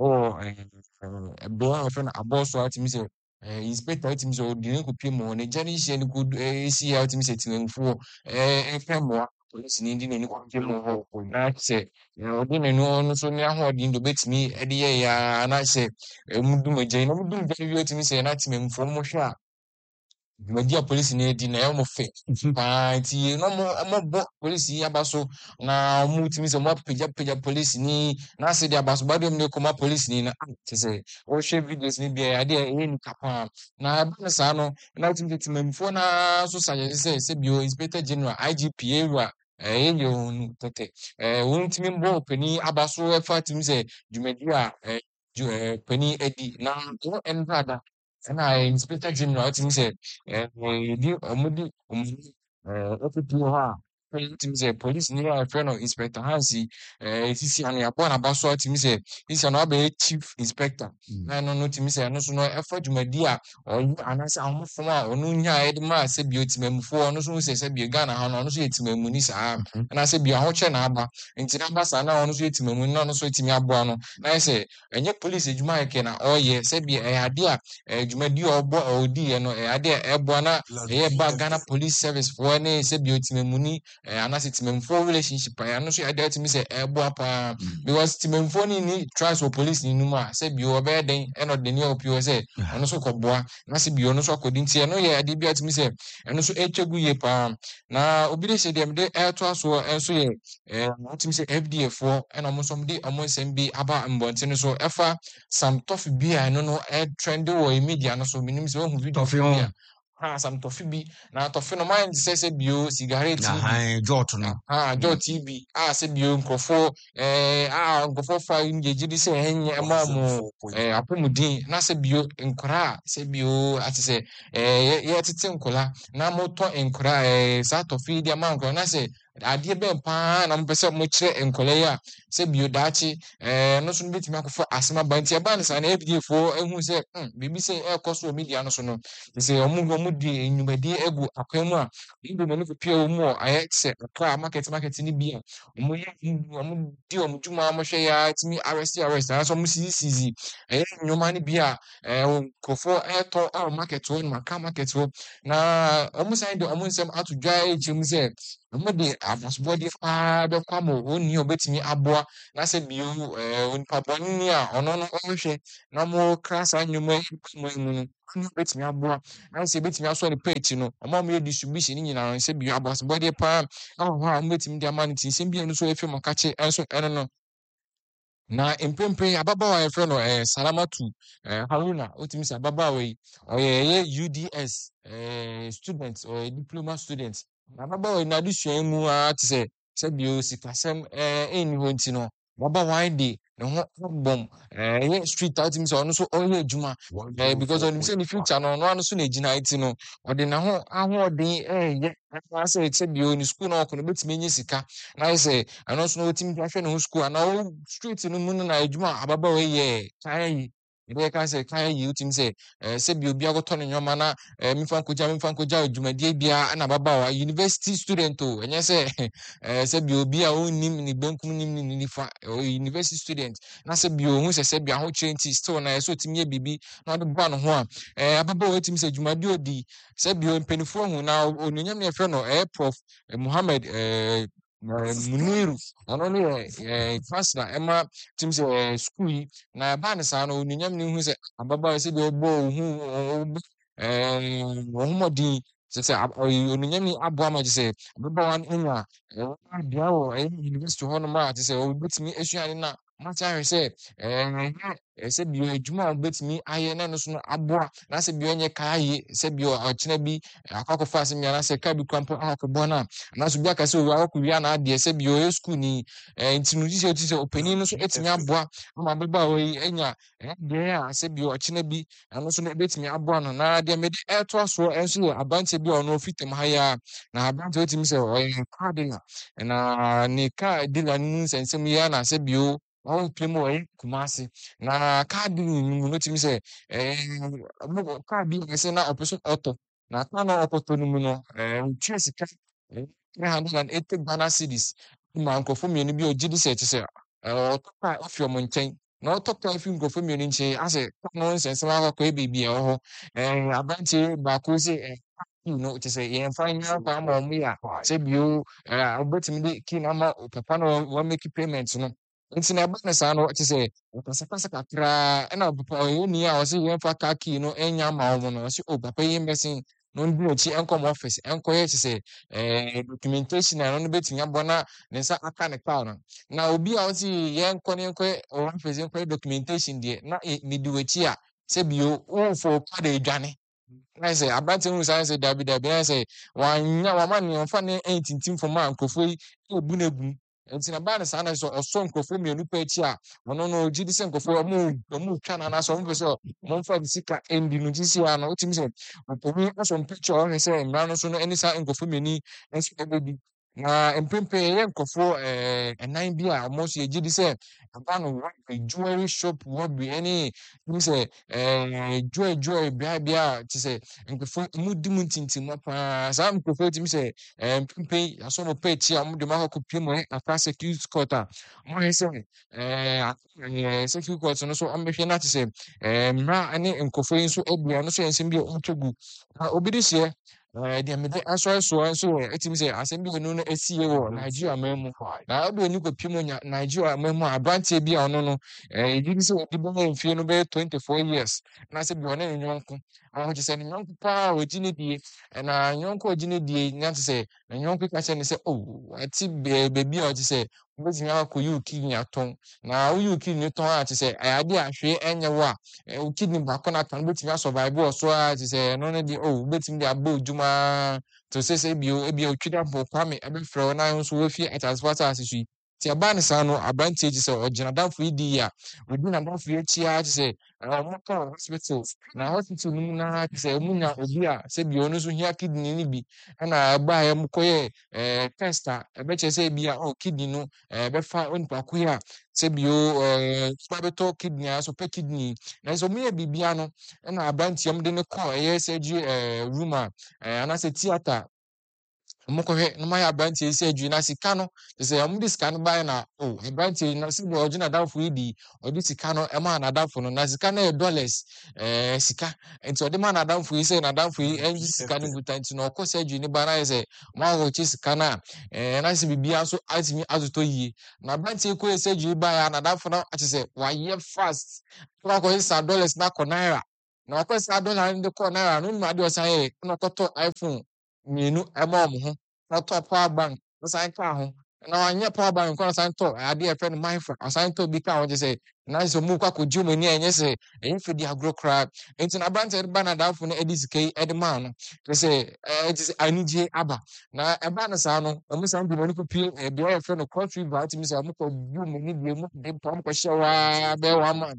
ebo a friend aboso atimi say inspector ultim so di ko pie mo ne jani hye ne ko si ya ultim se tinanfo mo police ni ndi ne ko pie mo ho na se odi ne no so ne ahodin do betimi e de ya na se mudum agye na mudum gye wi ultim se na tinanfo mo hwe a Media police ni di na mo fe ti no mo bo police yi abaso na mo timi se mo peja police ni na se di abaso ba dem ne ko ma police ni na ti se o share videos ni bia ade e ni kapa na ba na sa no na timi memfo na so se bio inspector general IGP ewa yo nu tete won timi mbo pani abaso e fa timi se dwumadi a pani edi na no enrada na inspector general timi se di omudi ofutu ha timi se police ni a friend of Inspector Hansi sisi anu ya bona baso timi se sisi anu abe chief inspector na no timi se no so no efa dwumadi a oyi anase ahofo a onu nya edma se bi otimamfo no so se bi Ghana ha no so yetimamu ni saa na se bi ahoche na aba nti na basa na ono so yetimamu na no so yetimi abo ano na se enye police edwuma yake na oye se bi ade a dwumadi obo odi no ade ebo na ba Ghana Police Service for ne se bi otimammu ni anase timamfo relationship ya no so ade atimi se ebo apa because timamfo ni trust for police ni numa se bi obe den eno de ni opio se ono so koboa na se bi ono so akodi nti no ye ade bi atimi se eno so etwegu ye pa na obi de se dem de eto aso enso ye atimi se FDA for eno mo so de omo nsem bi aba mbonte no so efa some tough bi a no trend wo media no so minim se ohu video bi some toffee bi na toffee no mind se bio cigarette na jot no jot bi se bio nkrofo nkrofo fa ngeji di se enye ma mo apomudin na se bio nkora se bio ati se ye tete nkola na moto nkora sa toffee di ama nkora na se adeɛ bɛn paa na mpɛ sɛ mo kyerɛ nkɔla yi a sɛ bio daakye no so no betumi akɔfa asɛm aba nti ɛbaa no saa na FDAfoɔ ehu sɛ biribi sɛ ɛrekɔ so wɔ media no so no sɛ ɔmo de nnwumadie egu akwan mu a ɔmo de n'ani pepia wɔ mu wɔ ayɛ sɛ ɔkra market no bi a ɔmo di ɔmo dwuma a ɔmo hwɛ yɛ a tumi arrest anaasɛ ɔmo sisi ɛyɛ nneɛma no bi a nkurɔfoɔ ɛretɔ ɛwɔ market hɔ no maka market hɔ na ɔmo san de ɔmo nsɛm ato dwa akyerɛ mu sɛ ɔmo de abasobɔdeɛ paa bɛkɔ ama wɔn ni a ɔbɛtumi aboa na sɛ bio onipa bɔnni a ɔno no ɔrehwɛ na mo kra saa nneɛma yi mu no ɔno bɛtumi aboa na sɛ ebɛtumi asɔ ne page no ɔmo a ɔmo yɛ distribution ne nyinaa no sɛ bio abasobɔdeɛ paa ɛwɔ hɔ a ɔmo bɛtumi de ama no ti nsɛm bi a ɛno nso efi mo kakye ɛnso ɛno no na mprempren ababaawa a yɛfrɛ no Salamatu Haruna wotumi sɛ ababaawa yi ɔyɛ UDS student ɔyɛ diploma student na ababaawa yi n'adesua mu ara te sɛ sɛdeɛ sikasɛm ɛnni hɔ nti no ababaawa yi de ne ho abɔm ɛyɛ street a wotumi sɛ ɔno nso ɔyɛ adwuma because ɔnim sɛ ne future no ɔno ano so na egyina ti no ɔde ne ho ahoɔden ɛɛyɛ asɛ sɛdeɛ ne school na ɔkɔ no bɛtumi anya sika na ayɛ sɛ ɛno nso na otimi ahwɛ ne ho school ana o street no mu no na adwuma a ababaawa yi yɛ kan yi ɛbɛyɛ ka sɛ kan yi otimi sɛ sɛbi obi akɔtɔ ne nneɛma na memfa nkogya dwumadie biara ɛna ababaawa university student o ɛnyɛ sɛ sɛbi obi a onnim ne benkum nim ne nifa university student na sɛbi ohun sɛ sɛbi ahokyerɛ nti still na ɛsɛ otimi yɛ biribi na ɔde ba ne ho a ababaawa otimi sɛ dwumadie odi sɛbi mpanimfoɔ hu na onuonyam ne yɛfrɛ no prof Muhammad Muniru ɔno no yɛ chancellor ɛma tim sɛ school yi na ɛbaa ne saa no onuonyam ne hu sɛ ababaawa sɛ deɛ ɔbɔ ohun ɔhomɔden sɛ onuonyam ne aboa ma gye sɛ ababaawa no anya adua wɔ university hɔ nom a te sɛ ɔbɛtumi asua ade na mate ahwɛ sɛ sɛ bio adwuma a ɔbɛtumi ayɛ na ɛno so no aboa na sɛ bio ɛnyɛ kaa yie sɛ bio ɔkyena bi akɔkɔfa asɛm bi anaasɛ kaa bi kora mpo akɔbɔ no a anaasɛ obi aka sɛ owi akɔkɔwia n'adeɛ sɛ bio ɔyɛ school ni nti no gye sɛ ɔpanin no so atumi aboa ama ababaawa yi anya adeɛ a sɛ bio ɔkyena bi ɛno so no ɛbɛtumi aboa no na deɛ mede ɛtoa soɔ ɛnso yɛ aberanteɛ bi a ɔno ɔfiri ha yi a na aberanteɛ otumi sɛ ɔyɛ kaa dealer na ne kaa dealer no nsɛnsɛm yi a na sɛ bio ɔmpɛ mu ɔyɛ Kumasi na kaa dealer no mu no tumi sɛ kaa bi ɛsɛ na ɔpɛ so ɔtɔ na kaa na ɔkɔtɔ no mu no ɔtua sika 380 Ghana cedis ma nkurɔfoɔ mmienu bi a ɔgye di sɛ ɛte sɛ ɔtɔ kaa afi ɔmo nkyɛn na ɔtɔ kaa afi nkurɔfoɔ mmienu nkyɛn asɛ kaa no nsɛnsɛm akɔkɔ baabi a ɛwɔ hɔ aberanteɛ baako sɛ no te sɛ yɛmfa nyɛ akɔ ama ɔmo yɛ a sɛ bio ɔbɛtumi de key no ama papa no wɔamaki payment no nti na ɛba ne saa no te sɛ ɔkasakasa kakraa ɛna papa ɔyɛ ni a ɔsɛ yɛmfa kaa key no ɛnya ama ɔmo no ɔsɛ papa yi mbɛsen na ɔndi n'akyi ɛnkɔ mo office ɛnkɔyɛ te sɛ documentation a ɛno no bɛtumi aboa na ne nsa aka ne kaa no na obi a ɔsɛ yɛnkɔyɛ office yɛnkɔyɛ documentation deɛ na medi w'akyi a sɛ bio womfo kaa da adwane na sɛ aberanteɛ hu saa sɛ dabi na sɛ wama ne ɔmfa ne ɛntintim fam a nkurɔfoɔ yi ɛbu no agu nti na baa ne saa na sɛ ɔsɔ nkurɔfoɔ mmienu pa akyi a ɔno no ɔgye di sɛ nkurɔfoɔ ɔmo twa no anaasɛ ɔmo pɛ sɛ ɔmomfa ne sika ɛndi no gye si a no wotumi sɛ ɔpɔmi asɔ mpicture a ɔhwɛ sɛ mmara no so no ɛne saa nkurɔfoɔ mmienu nso ɛbɛdi na mprempren yɛyɛ nkurɔfoɔ ɛnan bi a ɔmo nso yɛgye di sɛ aba no jewelry shop robbery ɛne ɛne sɛ joy bea te sɛ nkurɔfoɔ ɔmo di mu ntintimma paa saa nkurɔfoɔ tumi sɛ mprempren yɛasɔ mo pa akyi a ɔmo de mo akɔkɔpie mo Accra security court a ɔmo ayɛ sɛ security court no so ɔmo bɛhwɛ na te sɛ mmara ne nkurɔfoɔ yi nso abua no so yɛ nsɛm bi a ɔmotwa gu na obi de hyɛ deɛ mede asɔre soɔ nso yɛ ɛtumi sɛ asɛm bi ɔno no asie wɔ Nigeria man mu na ɔde ani kɔpie mu Nigeria man mu a aberanteɛ bi a ɔno no yɛgye di sɛ ɔde bɛyɛ mfie no bɛyɛ 24 years na sɛ bi ɔne ne nyɔnko ɔgye sɛ ne nyɔnko paa ɔgye ne die na nyɔnko ɔgye ne die na te sɛ ne nyɔnko ka kyerɛ ne sɛ ate baabi a ɔte sɛ wobɛtumi akɔyi wo kidney atɔn na woyi wo kidney tɔn a te sɛ ade a hwee ɛnyɛ wo a wo kidney baako no aka no wobɛtumi asɔvive wɔ so a te sɛ ɛno no de wobɛtumi de abɔ odwuma to sɛ sɛ ebia otwi da mpo Kwame ɛbɛfrɛ wo na nso wafie atasefo asase so yi Ti aba ne saa no aberanteɛ gye sɛ ɔgyina adamfo yi di a odi n'adamfo yi akyi a kyerɛ sɛ ɔmo kɔ hospital na hospital no mu na kyerɛ sɛ ɔmo nya obi a sɛbi ɔno nso hia kidney no bi ɛna ɛbaa ɔmo kɔyɛ test a ɛbɛkyerɛ sɛ ebi a kidney no ɛbɛfa onipa ko yi a sɛbi ba bɛtɔ kidney a so pɛ kidney na sɛ ɔmo yɛ biribiara no ɛna aberanteɛ ɔmo de no kɔ ɛyɛ surgery room a anaasɛ theatre mokɔhwɛ na mayɛ aberanteɛ yi sɛ adwiri na sika no te sɛ ɔmode sika no baeɛ na aberanteɛ yi na sɛdeɛ ɔgye n'adamfo yi di ɔde sika no maa n'adamfo no na sika no yɛ dollars sika nti ɔde maa n'adamfo yi sɛ n'adamfo yi ɛngye sika no nkuta nti na ɔkɔ sɛ adwiri no ba na yɛ sɛ ɔmawɔkye sika no a na sɛ biribiara nso atumi atotɔ yie na aberanteɛ yi kɔyɛ sɛ adwiri baeɛ a n'adamfo no akyɛ sɛ wayɛ fast na wakɔyɛ saa dollars no akɔ naira na wakɔyɛ saa dollar no de kɔɔ naira no nim adeɛ ɔsan yɛ na ɔkɔtɔ iPhone mmienu ɛma ɔmo ho na ɔtɔ power bank na san kaa ho na wanyɛ power bank nkɔ na san tɔ adeɛ a yɛfrɛ no mindfra ɔsan tɔ bi kaa ho gye sɛ na sɛ ɔmo kɔ akɔgye ɔmo ani a ɛnyɛ sɛ ɛyɛ fɛ di agorɔ koraa nti na aberanteɛ de ba n'adamfo no de sika yi de maa no kyerɛ sɛ gye sɛ anigye aba na ɛba no saa no ɔmo san de wɔn kɔpie beaeɛ a yɛfrɛ no cross river atumi sɛ ɔmo kɔ bu ɔmo ani bie mu de mpɔ ɔmo kɔhyɛ waa bɛyɛ 1 month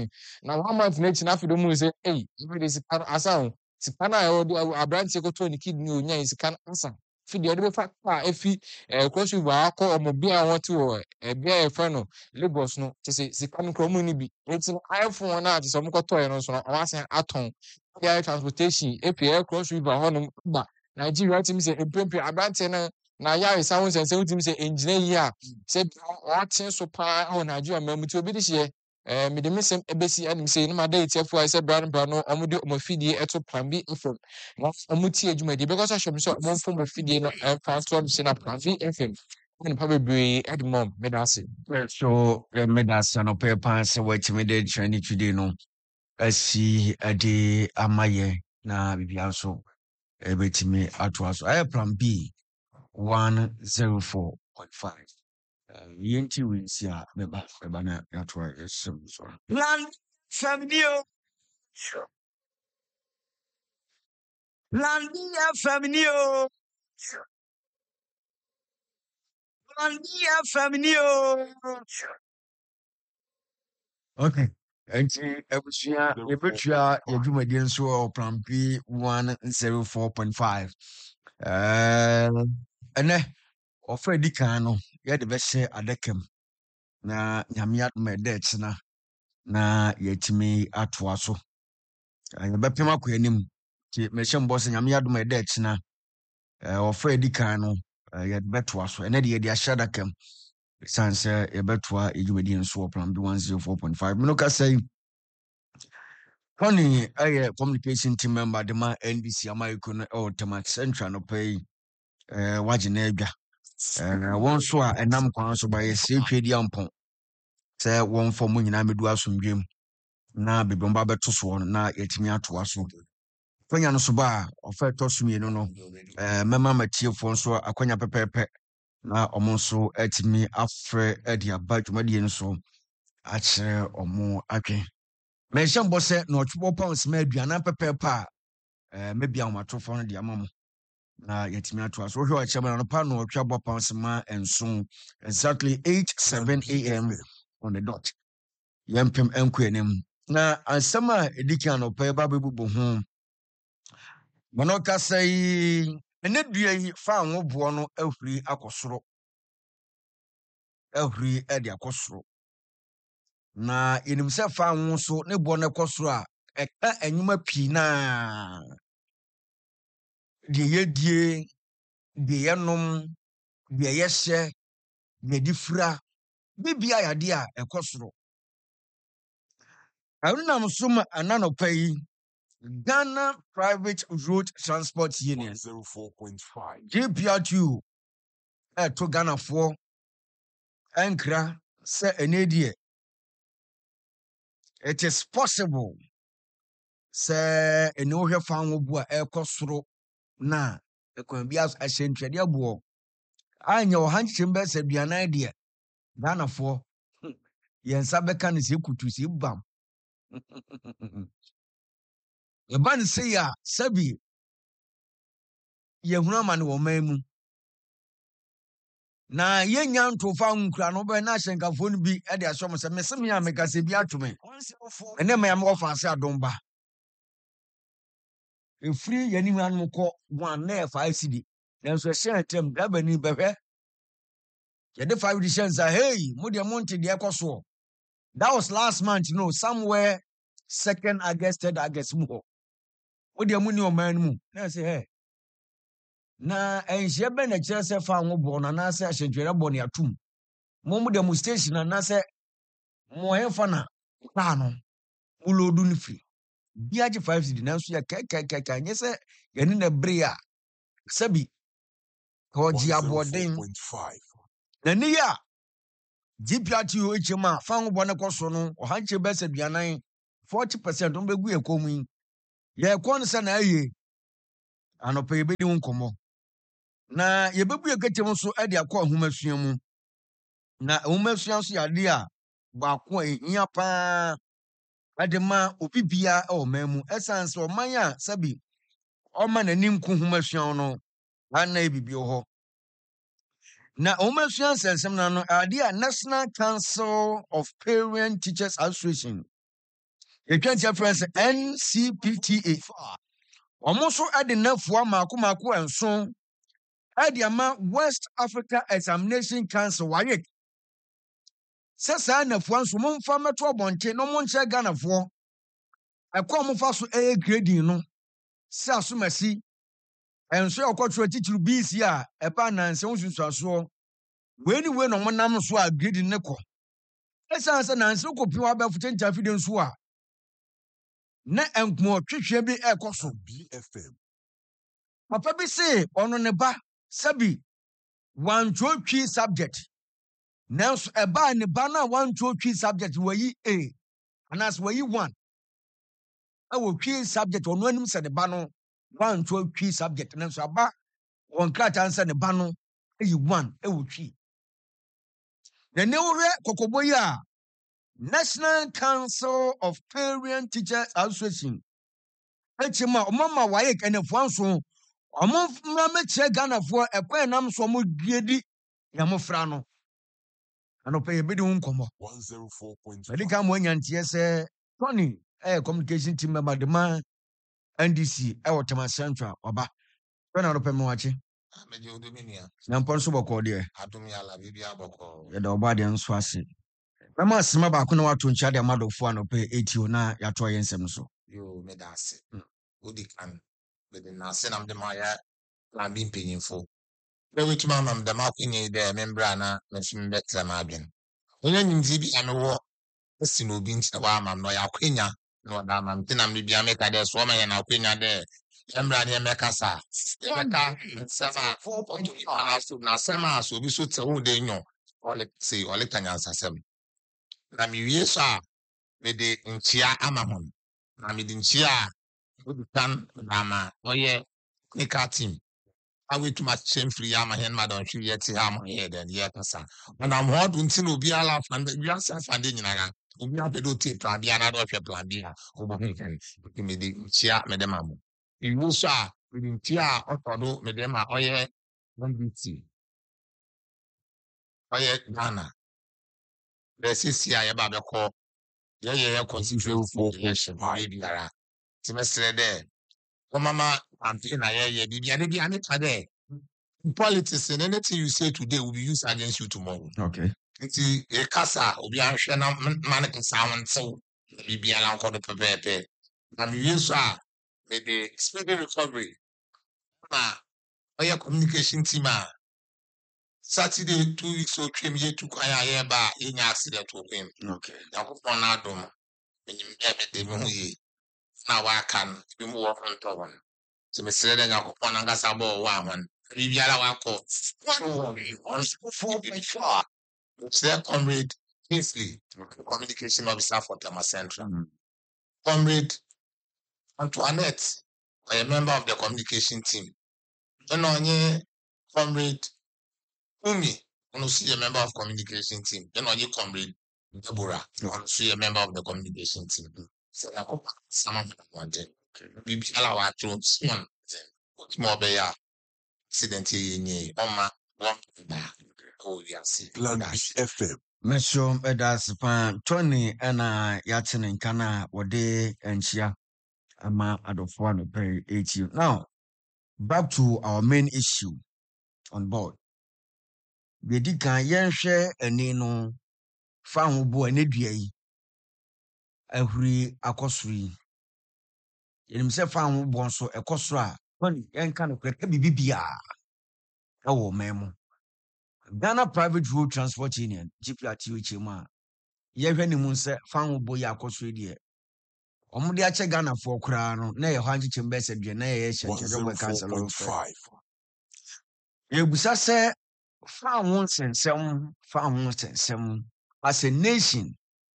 na 1 month n'akyi na afei de ɔmo sɛ ɛbi de sika no asa ho sika no a ɛwɔ do aberanteɛ kɔtɔɔ ne kidney onya yi sika no asa fidi ɔde bɛfa kaa efi cross river akɔ ɔmo bea a wɔte wɔ bea a yɛfrɛ no Lagos no kyɛ sɛ sika no kura ɔmo ni bi nti no iPhone no a kyɛ sɛ ɔmo kɔtɔɔɛ no nso no ɔmo asan atɔn air transportation epi cross river hɔnom ba Nigeria timi sɛ mprempren aberanteɛ no na ayaresa ho nsɛnsɛm timi sɛ engyina yi a sɛ ɔate so paa wɔ Nigeria mmaa mu ti obi de hyɛ mede me nsɛm ɛbɛsi anim sɛ nom ada etiɛfoɔ a sɛ bra no bra no ɔmo de ɔmo afidie ɛto Plan B FM na ɔmo tie adwumadie bɛkɔ so ahyɛ mo sɛ ɔmo mfa ɔmo afidie no ɛmfa nto ɔmo so na Plan B FM nipa bebree ɛde mɔ meda ase so meda ase anɔpɛ paa sɛ watumi de kyerɛ ne twide no asi ade ama yɛ na biribia nso ɛbɛtumi atoa so ɛyɛ Plan B 104.5 yɛnti wensi a bɛba na yɛatoa yɛsɛm so Plan Family Plan B Family Plan B Family okay nti abusua yɛbɛtua yɛdwumadie nso wɔ Plan B 104.5 ɛnɛ ɔfa di kan no yɛde bɛhyɛ adakam na nyame adom ɛda ɛkyena na yɛtumi atoa so yɛbɛpem akɔ anim nti mehyɛ mbɔ sɛ nyame adom ɛda ɛkyena ɔfa di kan no yɛde bɛtoa so ɛnɛ de yɛde ahyɛ adakam ɛsiane sɛ yɛbɛtoa yɛdwumadie nso wɔ Plan B 104.5 meno kasa yi Honey, I communication team member de ma NBC America no Tema Central no pay wagye na wɔn so a ɛnam kwan so ba yɛsie twedi ampɔn sɛ wɔn fɔ mu nyinaa medu asomdwem na bebe mba bɛto so no na yɛtumi atoa so kwanya no so ba ɔfa ɛtɔ so mmienu no mɛma matiefoɔ nso akwanya pɛpɛɛpɛ na ɔmo nso atumi afrɛ ade aba dwumadie no so akyerɛ ɔmo atwe mehyɛ mbɔ sɛ na ɔtwebɔ pounds ma aduana pɛpɛɛpɛ a mɛbia ahomatorofoɔ no de ama mo na yɛtumi atoa so wohwɛ ɔkyɛ ma no pa na ɔtwa bɔ pounds ma nson exactly 8:07 a.m. on the dot yɛmpem ɛnkɔ anim na ansɛm a ɛdi kan anɔpɛ ba bɛbobɔ ho mano kasa yi ɛnɛ dua yi fa anwo boɔ no ahuri akɔ soro ahuri ɛde akɔ soro na yɛnim sɛ fa anwo so ne boɔ no kɔ soro a ɛka anwuma pii na deɛ yɛdie deɛ yɛnom deɛ yɛhyɛ deɛ yɛde fira bibia yɛade a ɛkɔ soro ɛnam so ma ananɔpɛ yi Ghana Private Road Transport Union 104.5 GPRTU to Ghana for Ankra say enedie it is possible say eno hwe fan wo bu a ekosoro na ekwan bi ahyentwede abo anya o hankyem be se duanan de Ghana for yensa beka ne se kutu se bam Eban say ya sabi yehunu ama ne wo man mu na yɛnya ntofa nkura no bɛ na ahyɛnkafoɔ no bi de ahyɛ mo sɛ mese me a mekasɛ bi ato me ɛnɛ ma yɛma wɔfa ase adom ba ɛfiri yɛnim anom kɔ 1 na yɛ 5 cedi nanso ɛhyɛ ntam dabani bɛhwɛ yɛde 5 de hyɛ nsa hey mo deɛ monte deɛ ɛkɔ soɔ that was last month no somewhere 2nd August 3rd August mu hɔ mo deɛ mo ni ɔman no mu na ɛsɛ hɛ na ɛnhyɛ bɛ na kyerɛ sɛ fa ho bɔ no anaasɛ ahyɛntwerɛ bɔ ne atum mo deɛ mo station anaasɛ mo ɛfa na paa no mo lodu no firi bi agye 5 cedi nanso yɛ kɛkɛkɛkɛ nyɛ sɛ yɛne na bere a sɛbi ka ɔgye aboɔden na ne yɛ a GPRTO HM a fa ho bɔ ne kɔ so no ɔhankyɛ bɛ sɛ duanan 40% no bɛgu yɛ kɔn mu yi yɛkɔ no sɛ na ɛyɛ anɔpɛ yɛbɛdi ho nkɔmmɔ na yɛbɛbu yɛ kɛtɛm nso de akɔ ahomasua mu na ahomasua nso yɛ adeɛ a baako a ɛhia paa ade ma obi bia wɔ man mu ɛsiane sɛ ɔman a sɛbi ɔma n'anim ko ahomasua no ana yɛ bibi wɔ hɔ na ahomasua nsɛnsɛm na no adeɛ a National Council of Parent Teachers Association yɛtwa ntia frɛ sɛ NCPTA ɔmo nso de nafoa maako nson de ama West Africa Examination Council WAEC sɛ saa nafoa nso momfa mɛto ɔbɔnten na ɔmo nkyerɛ Ghanafoɔ ɛkɔ ɔmo fa so ɛyɛ grading no sɛ asomasi ɛnso yɛ ɔkɔtwerɛ titiri BC a ɛba nanse ho sunsuasoɔ wei na ɔmo nam so a grading ne kɔ ɛsiane sɛ nanse wokɔpim wabɛfo kyɛnkyɛn afide nso a na nkumo twehwɛ bi ɛkɔ so papa bi se ɔno ne ba sɛbi wantwotwi subject nanso ɛbaa ne ba no a wantwotwi subject wayi A anaasɛ wayi 1 ɛwɔ twi subject ɔno anim sɛ ne ba no wantwotwi subject nanso aba wɔn krataa sɛ ne ba no ayi 1 ɛwɔ twi na ne wɔhwɛ kɔkɔbɔ yi a National Council of Parent Teachers Association HM a ɔmo ma WAEC ɛnɛfoa nso ɔmo mmra mɛkyerɛ Ghanafoɔ ɛkwan nam so ɔmo diedi yɛmofra no anɔpɛ yɛbɛdi ho nkɔmmɔ 104.5 ɛde ka mo anyanteɛ sɛ Tony communication team member de ma NDC ɛwɔ Tema Central ɔba Tony anɔpɛ me wakye na mpɔ nso bɔkɔɔ deɛ yɛda ɔba deɛ nso ase mɛma asɛma baako na wato nkyia de amadɔfoɔ anɔpɛ ɛtio na yɛatoa yɛ nsɛm so yo meda ase odi kan mede na ase na mde ma ya plan bi mpanyimfo na wetuma ama mde ma akonya yi dɛ membra na mefim bɛtɛ ma adwen onye nyimdi bi amewɔ asi na obi nkyɛ wa ama no ya akonya na ɔda ama mte na mde bia meka dɛ so ɔma yɛ na akonya dɛ membra ne meka sa meka nsɛm a na asɛm a so obi so tɛ wo de nyo ɔle kanyansasɛm na mewie so a mede nkyia ama hon na mede nkyia a odi kan ama ɔyɛ nika team awetuma chemfree ya ma hen madam hwi yeti ha ma here then ye kasa madam ho do nti na obi ala fund we asa fund nyina ga obi abedo te plan bia na do hwe plan bia obo hin kan me de chia me de mamu iwu so a me de chia otodo me de ma oye NDT oye Ghana the sisi a ye ba be ko ye constituency election ma biara ti mesre de mama campaign na ye bibia de bia me pa de politics and anything you say today will be used against you tomorrow. Okay. It's a casa, obi ahwe na man kasa wonso bibia la nko de pepepe. Na me use with the speedy recovery. Na oya communication team a Saturday 2 weeks or 3 years to kwaya ye ba yenya accident wo kwem. Okay. Yakopon na adom. Enyim de me hu yi. Na wa kan bi mu wo fronto won. So me sere de yakopon na ngasa bo wa hwan. Bibiara wako 4.4. It's their comrade Kingsley, communication officer for Tema Central. Comrade Antoinette, a member of the communication team. Then on comrade Umi, also a member of communication team. Then on comrade Deborah, also a member of the communication team. So I hope someone wanted. Bibiara wako soon. What more be ya? Accident ye oma one back. Oh, yes. Plan B FM. Mesho edas pan Tony ena yatene nkana wode enchia ama adofo no pay 80. Now, back to our main issue on board. We di kan yenhwe ani no fa ho bo ani dua yi ahuri akosuri. Yenim se fa ho bo nso ekosoro a Tony yenka no kweka bibibia ewo memo. Ghana Private Road Transport Union GPRTU chema yehwe ni mu nse fa ho bo ya akosuri de Omudi ache Ghana for kura no na ye hwanji chembe se dwe na ye hyenkyere we cancel on 104.5. ye busa se fa ho sensem as a nation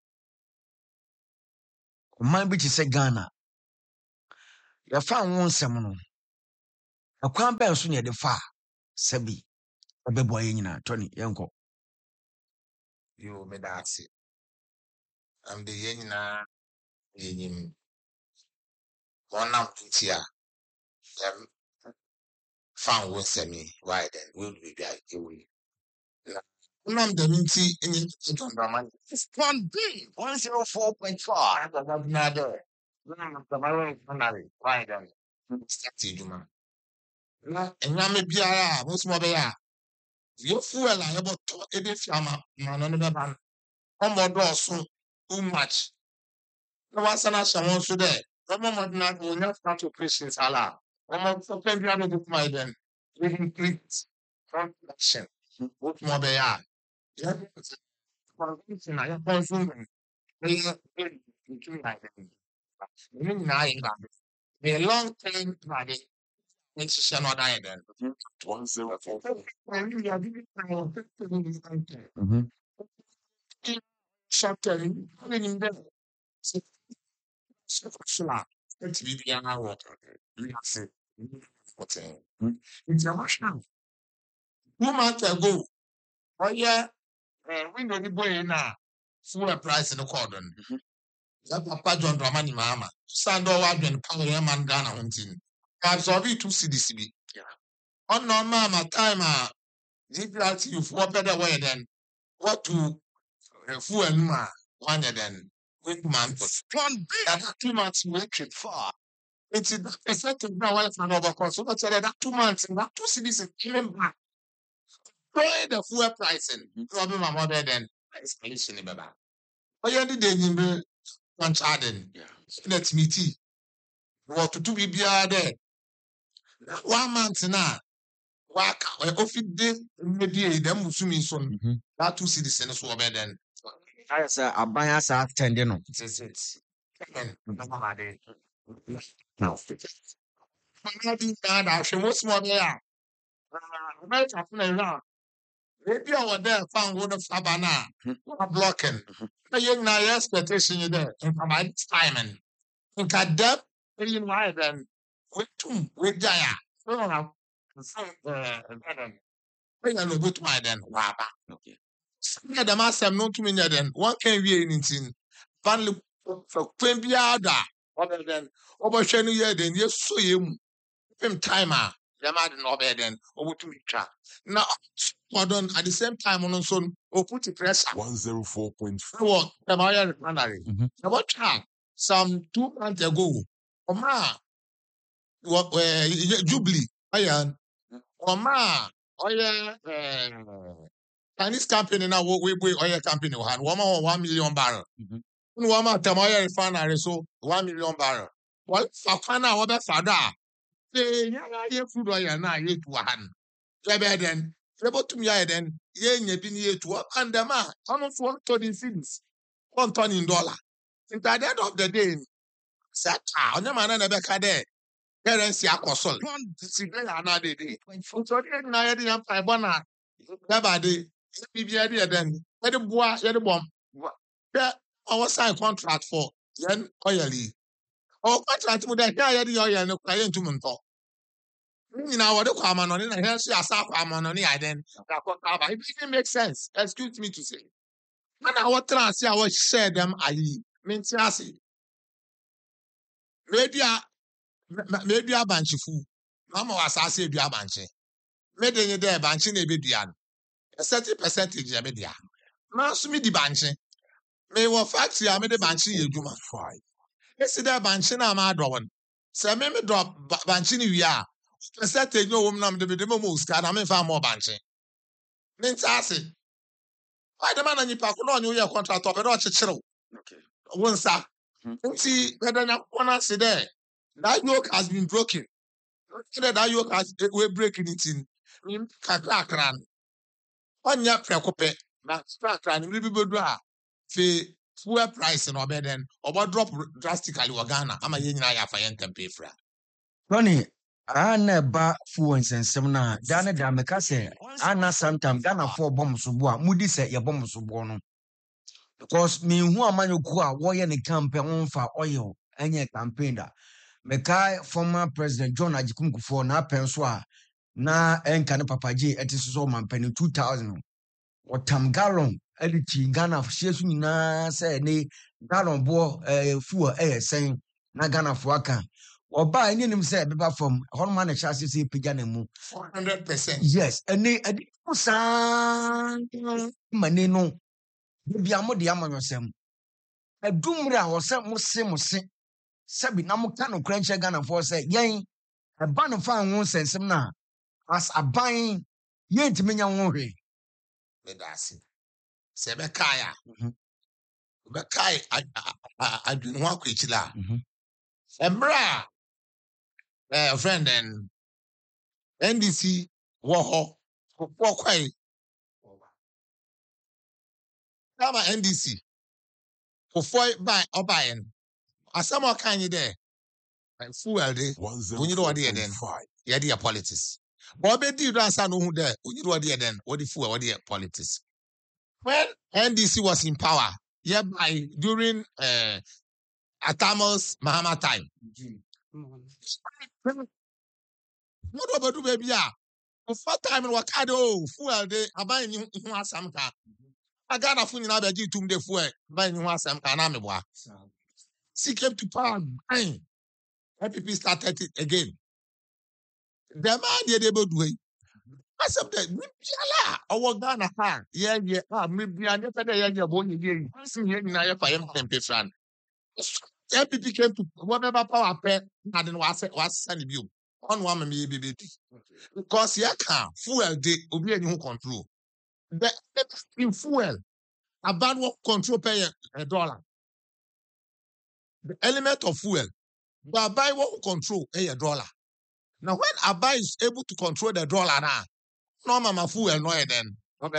man bi se Ghana ye fa ho nsem no akwan ben so ne de fa sabi obebo ye nyina Tony yenko You made that. I'm the Yenina. One up to here. Found one semi. Why then? Will be away. Nam the minty in the Brahman. It's one B 104.5. Another. Why then? Start Juma. And Yami Biara, most more there. Your fuel, I have about Edith Yama, man, another man. More soon. Too much. No one's an answer once today. No one not will not start to Christians. Allah. No one for plenty of the my then. We increase from action. What more they are. Yeah. Convincing, I am consuming. They are a long time body. Makes you not die then. 104. Short term, in there. It's international. 2 months ago, oh yeah, we know the boy now. Full price in the cordon. That Papa John Dramani Mama. Sando Wadden Power Man Ghana hunting. Absorb it to CDCB. On no mama time, GPRT you for better way than what to full and ma 1 year then. With man, one big 2 months make it far. It's a second now. What's an overcost? So that's that 2 months and that 2 cities came back. Pay the fuel pricing. Problem my mother then. Escalation in Baba. But you did the one charden. Let me tea. What to be there. 1 month now. Waka. If it did, maybe them Musumi son. That 2 cities and so better than. I say abaya sa attend no It's and now. I'm not I should most more there. America around. Maybe I was there, found one of Sabana, blocking. But you know, your expectation you there, and from my time and think I depth, in my then, with Jaya. So, bring a little bit my then, Waba. okay Yeah, the master known to me then, one can be anything. Finally, for Quimbiada, other than over Shenu year, then yes, so you, timer. The man no better than over to me trap. Now, pardon at the same time on son or put the pressure. 104.5. What the Maya refinery. About time some 2 months ago, Oma what Jubilee, Ayan, Oma, Chinese company now we oil company had 1 million barrel. Wama Tamaya refinery so 1 million barrel. Well, Fakana, what that's Sada. Say, yeah, food oil now, you to one. Then, able to me, then, ye been here to work, and the man, almost 1 ton cities, 1 ton in dollar. At the end of the day, sat on the man and a becker there. Parents, ya console. 1 another day. So, I didn't have one. Nobody, BBI then, let the boy, let the bomb. Yeah, our sign contract for yen oily. Our contract with the hair, the oil, and the client to Monto. What the common on it, and here's your South Amon on the island. It didn't make sense. Excuse me to say. And our trans, I was share them. I mean, maybe a banchifu. Mama was I say, be a banchi. made any there banching a bidian. A certain percentage a media. Mansumi di banching. May wa factory I made a banching you juma. 5. Yes, there banching am I drawing. So me drop banching we are. Percentage no woman the most can I mean far more banching. Means I say. Why the man and you pack on your contract up at all chill. Okay. One sir. Mhm. See, whether you want to say there. That yoke has been broken. That yoke has we're breaking it in kakran. On your precope, that kakran will be good. Fe fuel price and obey then or drop drastically or Ghana. I'm a yin I for yen can pay for. Tony, ana ba fuwa nsensem na dane da meka sɛ ana sometime Ghana for bomb so bo a mudi sɛ ye bomb so bo no because me hu amanyoku a wɔyɛ ne campaign on oil enye campaign da meka former president John Ajikum Kufuor na pen so a na enka ne papaji eti so man pen 2000 wɔtam gallon editi Ghana hye so nyinaa sɛ ne gallon bo fuwa sen na Ghana fo aka Oba any nim say beba from Horman and Chassis say Pijanemu. 400%. Yes, and they manino. Be a modi amanyosem. A doomra or some mose Sabi Namukano crunch Ghana for say, yay, a ban of fine won't send some now. As a buying yen to me young worry. Medasi. Sebekaya. Bekai I do not quitila. Embra. Friend and NDC Woho Wokwai Kama NDC for 4 by or buying. As some more kind of there. And full day. When you know what then? 104.5. Yeah, dear politics. Bobby did answer no who there. When you know what then? What the fool what the politics. When NDC was in power, yeah, by during Atamos Mahama time. What about do baby? For 4 time in Wakado, fuel day, I buy you some car. I got a phone in Abaji to the fuel, buying you some canamwa. She came to power, buying. People started it again. The man did able to wait. I said, our Ghana, yeah, maybe I never had your bone again. See here in I for friend. People came to whatever power pay, I didn't was sending you. On one baby. Because you can't fuel the obey you control. The in fuel, a bad work control pay $1. The element of fuel, but buy what control $1. Now, when Abba is able to control the dollar now, no mama fuel no then.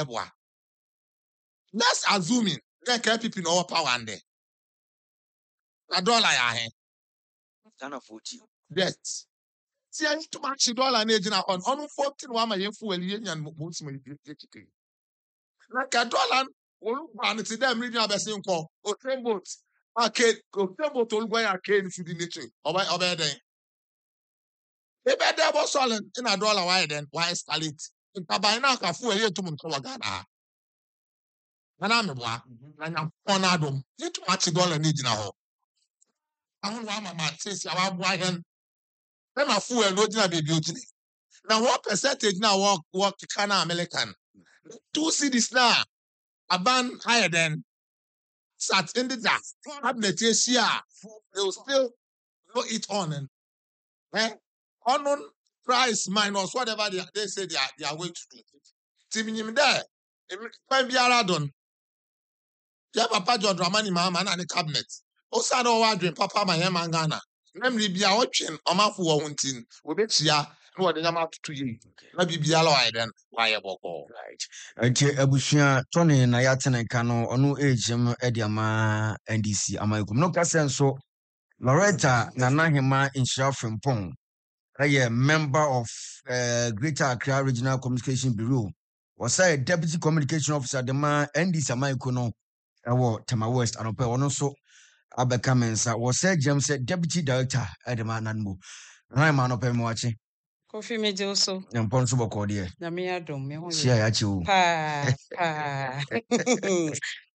That's assuming there can people in our power and there. A dollar ya Ghana 40. yes. See, I need to match the dollar and age on 14 one my fuel and most my like a dollar and it's them reading a best call or train boats. Okay, go train boat all going arcade to the nature. Obey then. If there was solid in a dollar, why then? Why stall it? If I buy now, I fuel here to Ghana. And I'm a boy, and I'm on Adam. You too much $1 need now. I don't want my man says, I want boy him. Then my fuel no dinner be beauty. Now, what percentage now work Kana American? 2 cities now. A ban higher than sat in the dust. Cabinet yes, yeah. They will still go it on and unknown price minus whatever they say they are going to do. Timing there. When be aradon. Yeah, Papa John Dramani Mahama and the cabinet. Also, no wondering Papa my Ghana. Namely, be a watching a mouth for one thing. We bet ya no the amount to you. Maybe be alloy then. Why a boko? Right. Ebushia Tony na yatene kano onu ejim ediama NDC amayikum no kasen so Loretta Nanahima Inshira Frimpong a member of Greater Accra Regional Communication Bureau was a deputy communication officer the man NDC amayiku no Tama West anope ono so abeka mensa was a James deputy director at the man nanmu na man anope mo achi Kofi meje also. Yampon so boko de Na me adom me ho. share ya chi o Pa.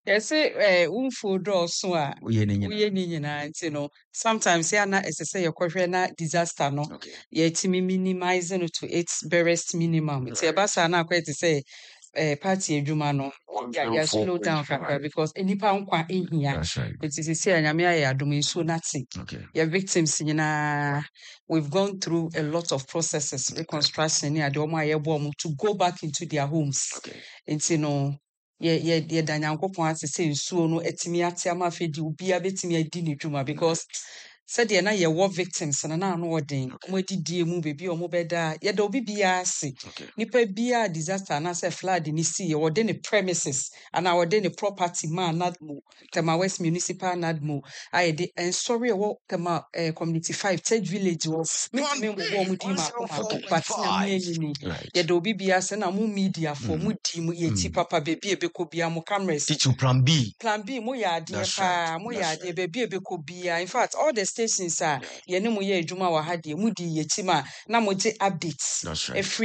Yɛse womfuo dɔɔso a woyɛ ne nyina woyɛ ne nyinaa nti no sometimes yɛ na ɛsɛ sɛ yɛkɔhwɛ na disaster no okay yɛtumi minimize no to its barest minimum nti ɛba saa na akɔyɛ te sɛ party adwuma no yɛ slow down kakra 104.5 because nipa nkwa ehia that's right nti sisi a nyame ayɛ adom nsuo nate okay yɛ victims nyinaa we've gone through a lot of processes reconstruction ne ade ɔmo a yɛbɔ ɔmo to go back into their homes okay nti no yɛda nyankopɔn ase sɛ nsuo no atumi ate ama afei de obiara bɛtumi adi ne dwuma because sɛdeɛ na yɛwɔ victims no na ano ɔden ɔmo adidie mu baabi a ɔmo bɛda a yɛda obi biara ase okay nipa biara disaster anaasɛ flood ne si yɛ wɔde ne premises anaa wɔde ne property ma anadmo tema west municipal anadmo a yɛde nsɔre a ɛwɔ tema community 5 third village wɔ metumi mbobɔ ɔmo din maako maako but nyame ayi ni right yɛda obi biara sɛ na mo media for mo di mu yɛti papa baabi a ɛbɛkɔ biara mo cameras teach you plan B plan B mo yɛ adeɛ that's paa right mo yɛ that's adeɛ baabi a ɛbɛkɔ biara in fact all the stations a yɛne mo yɛ adwuma wɔ ha deɛ mo di yɛtim a na mo gye updates that's right ɛfiri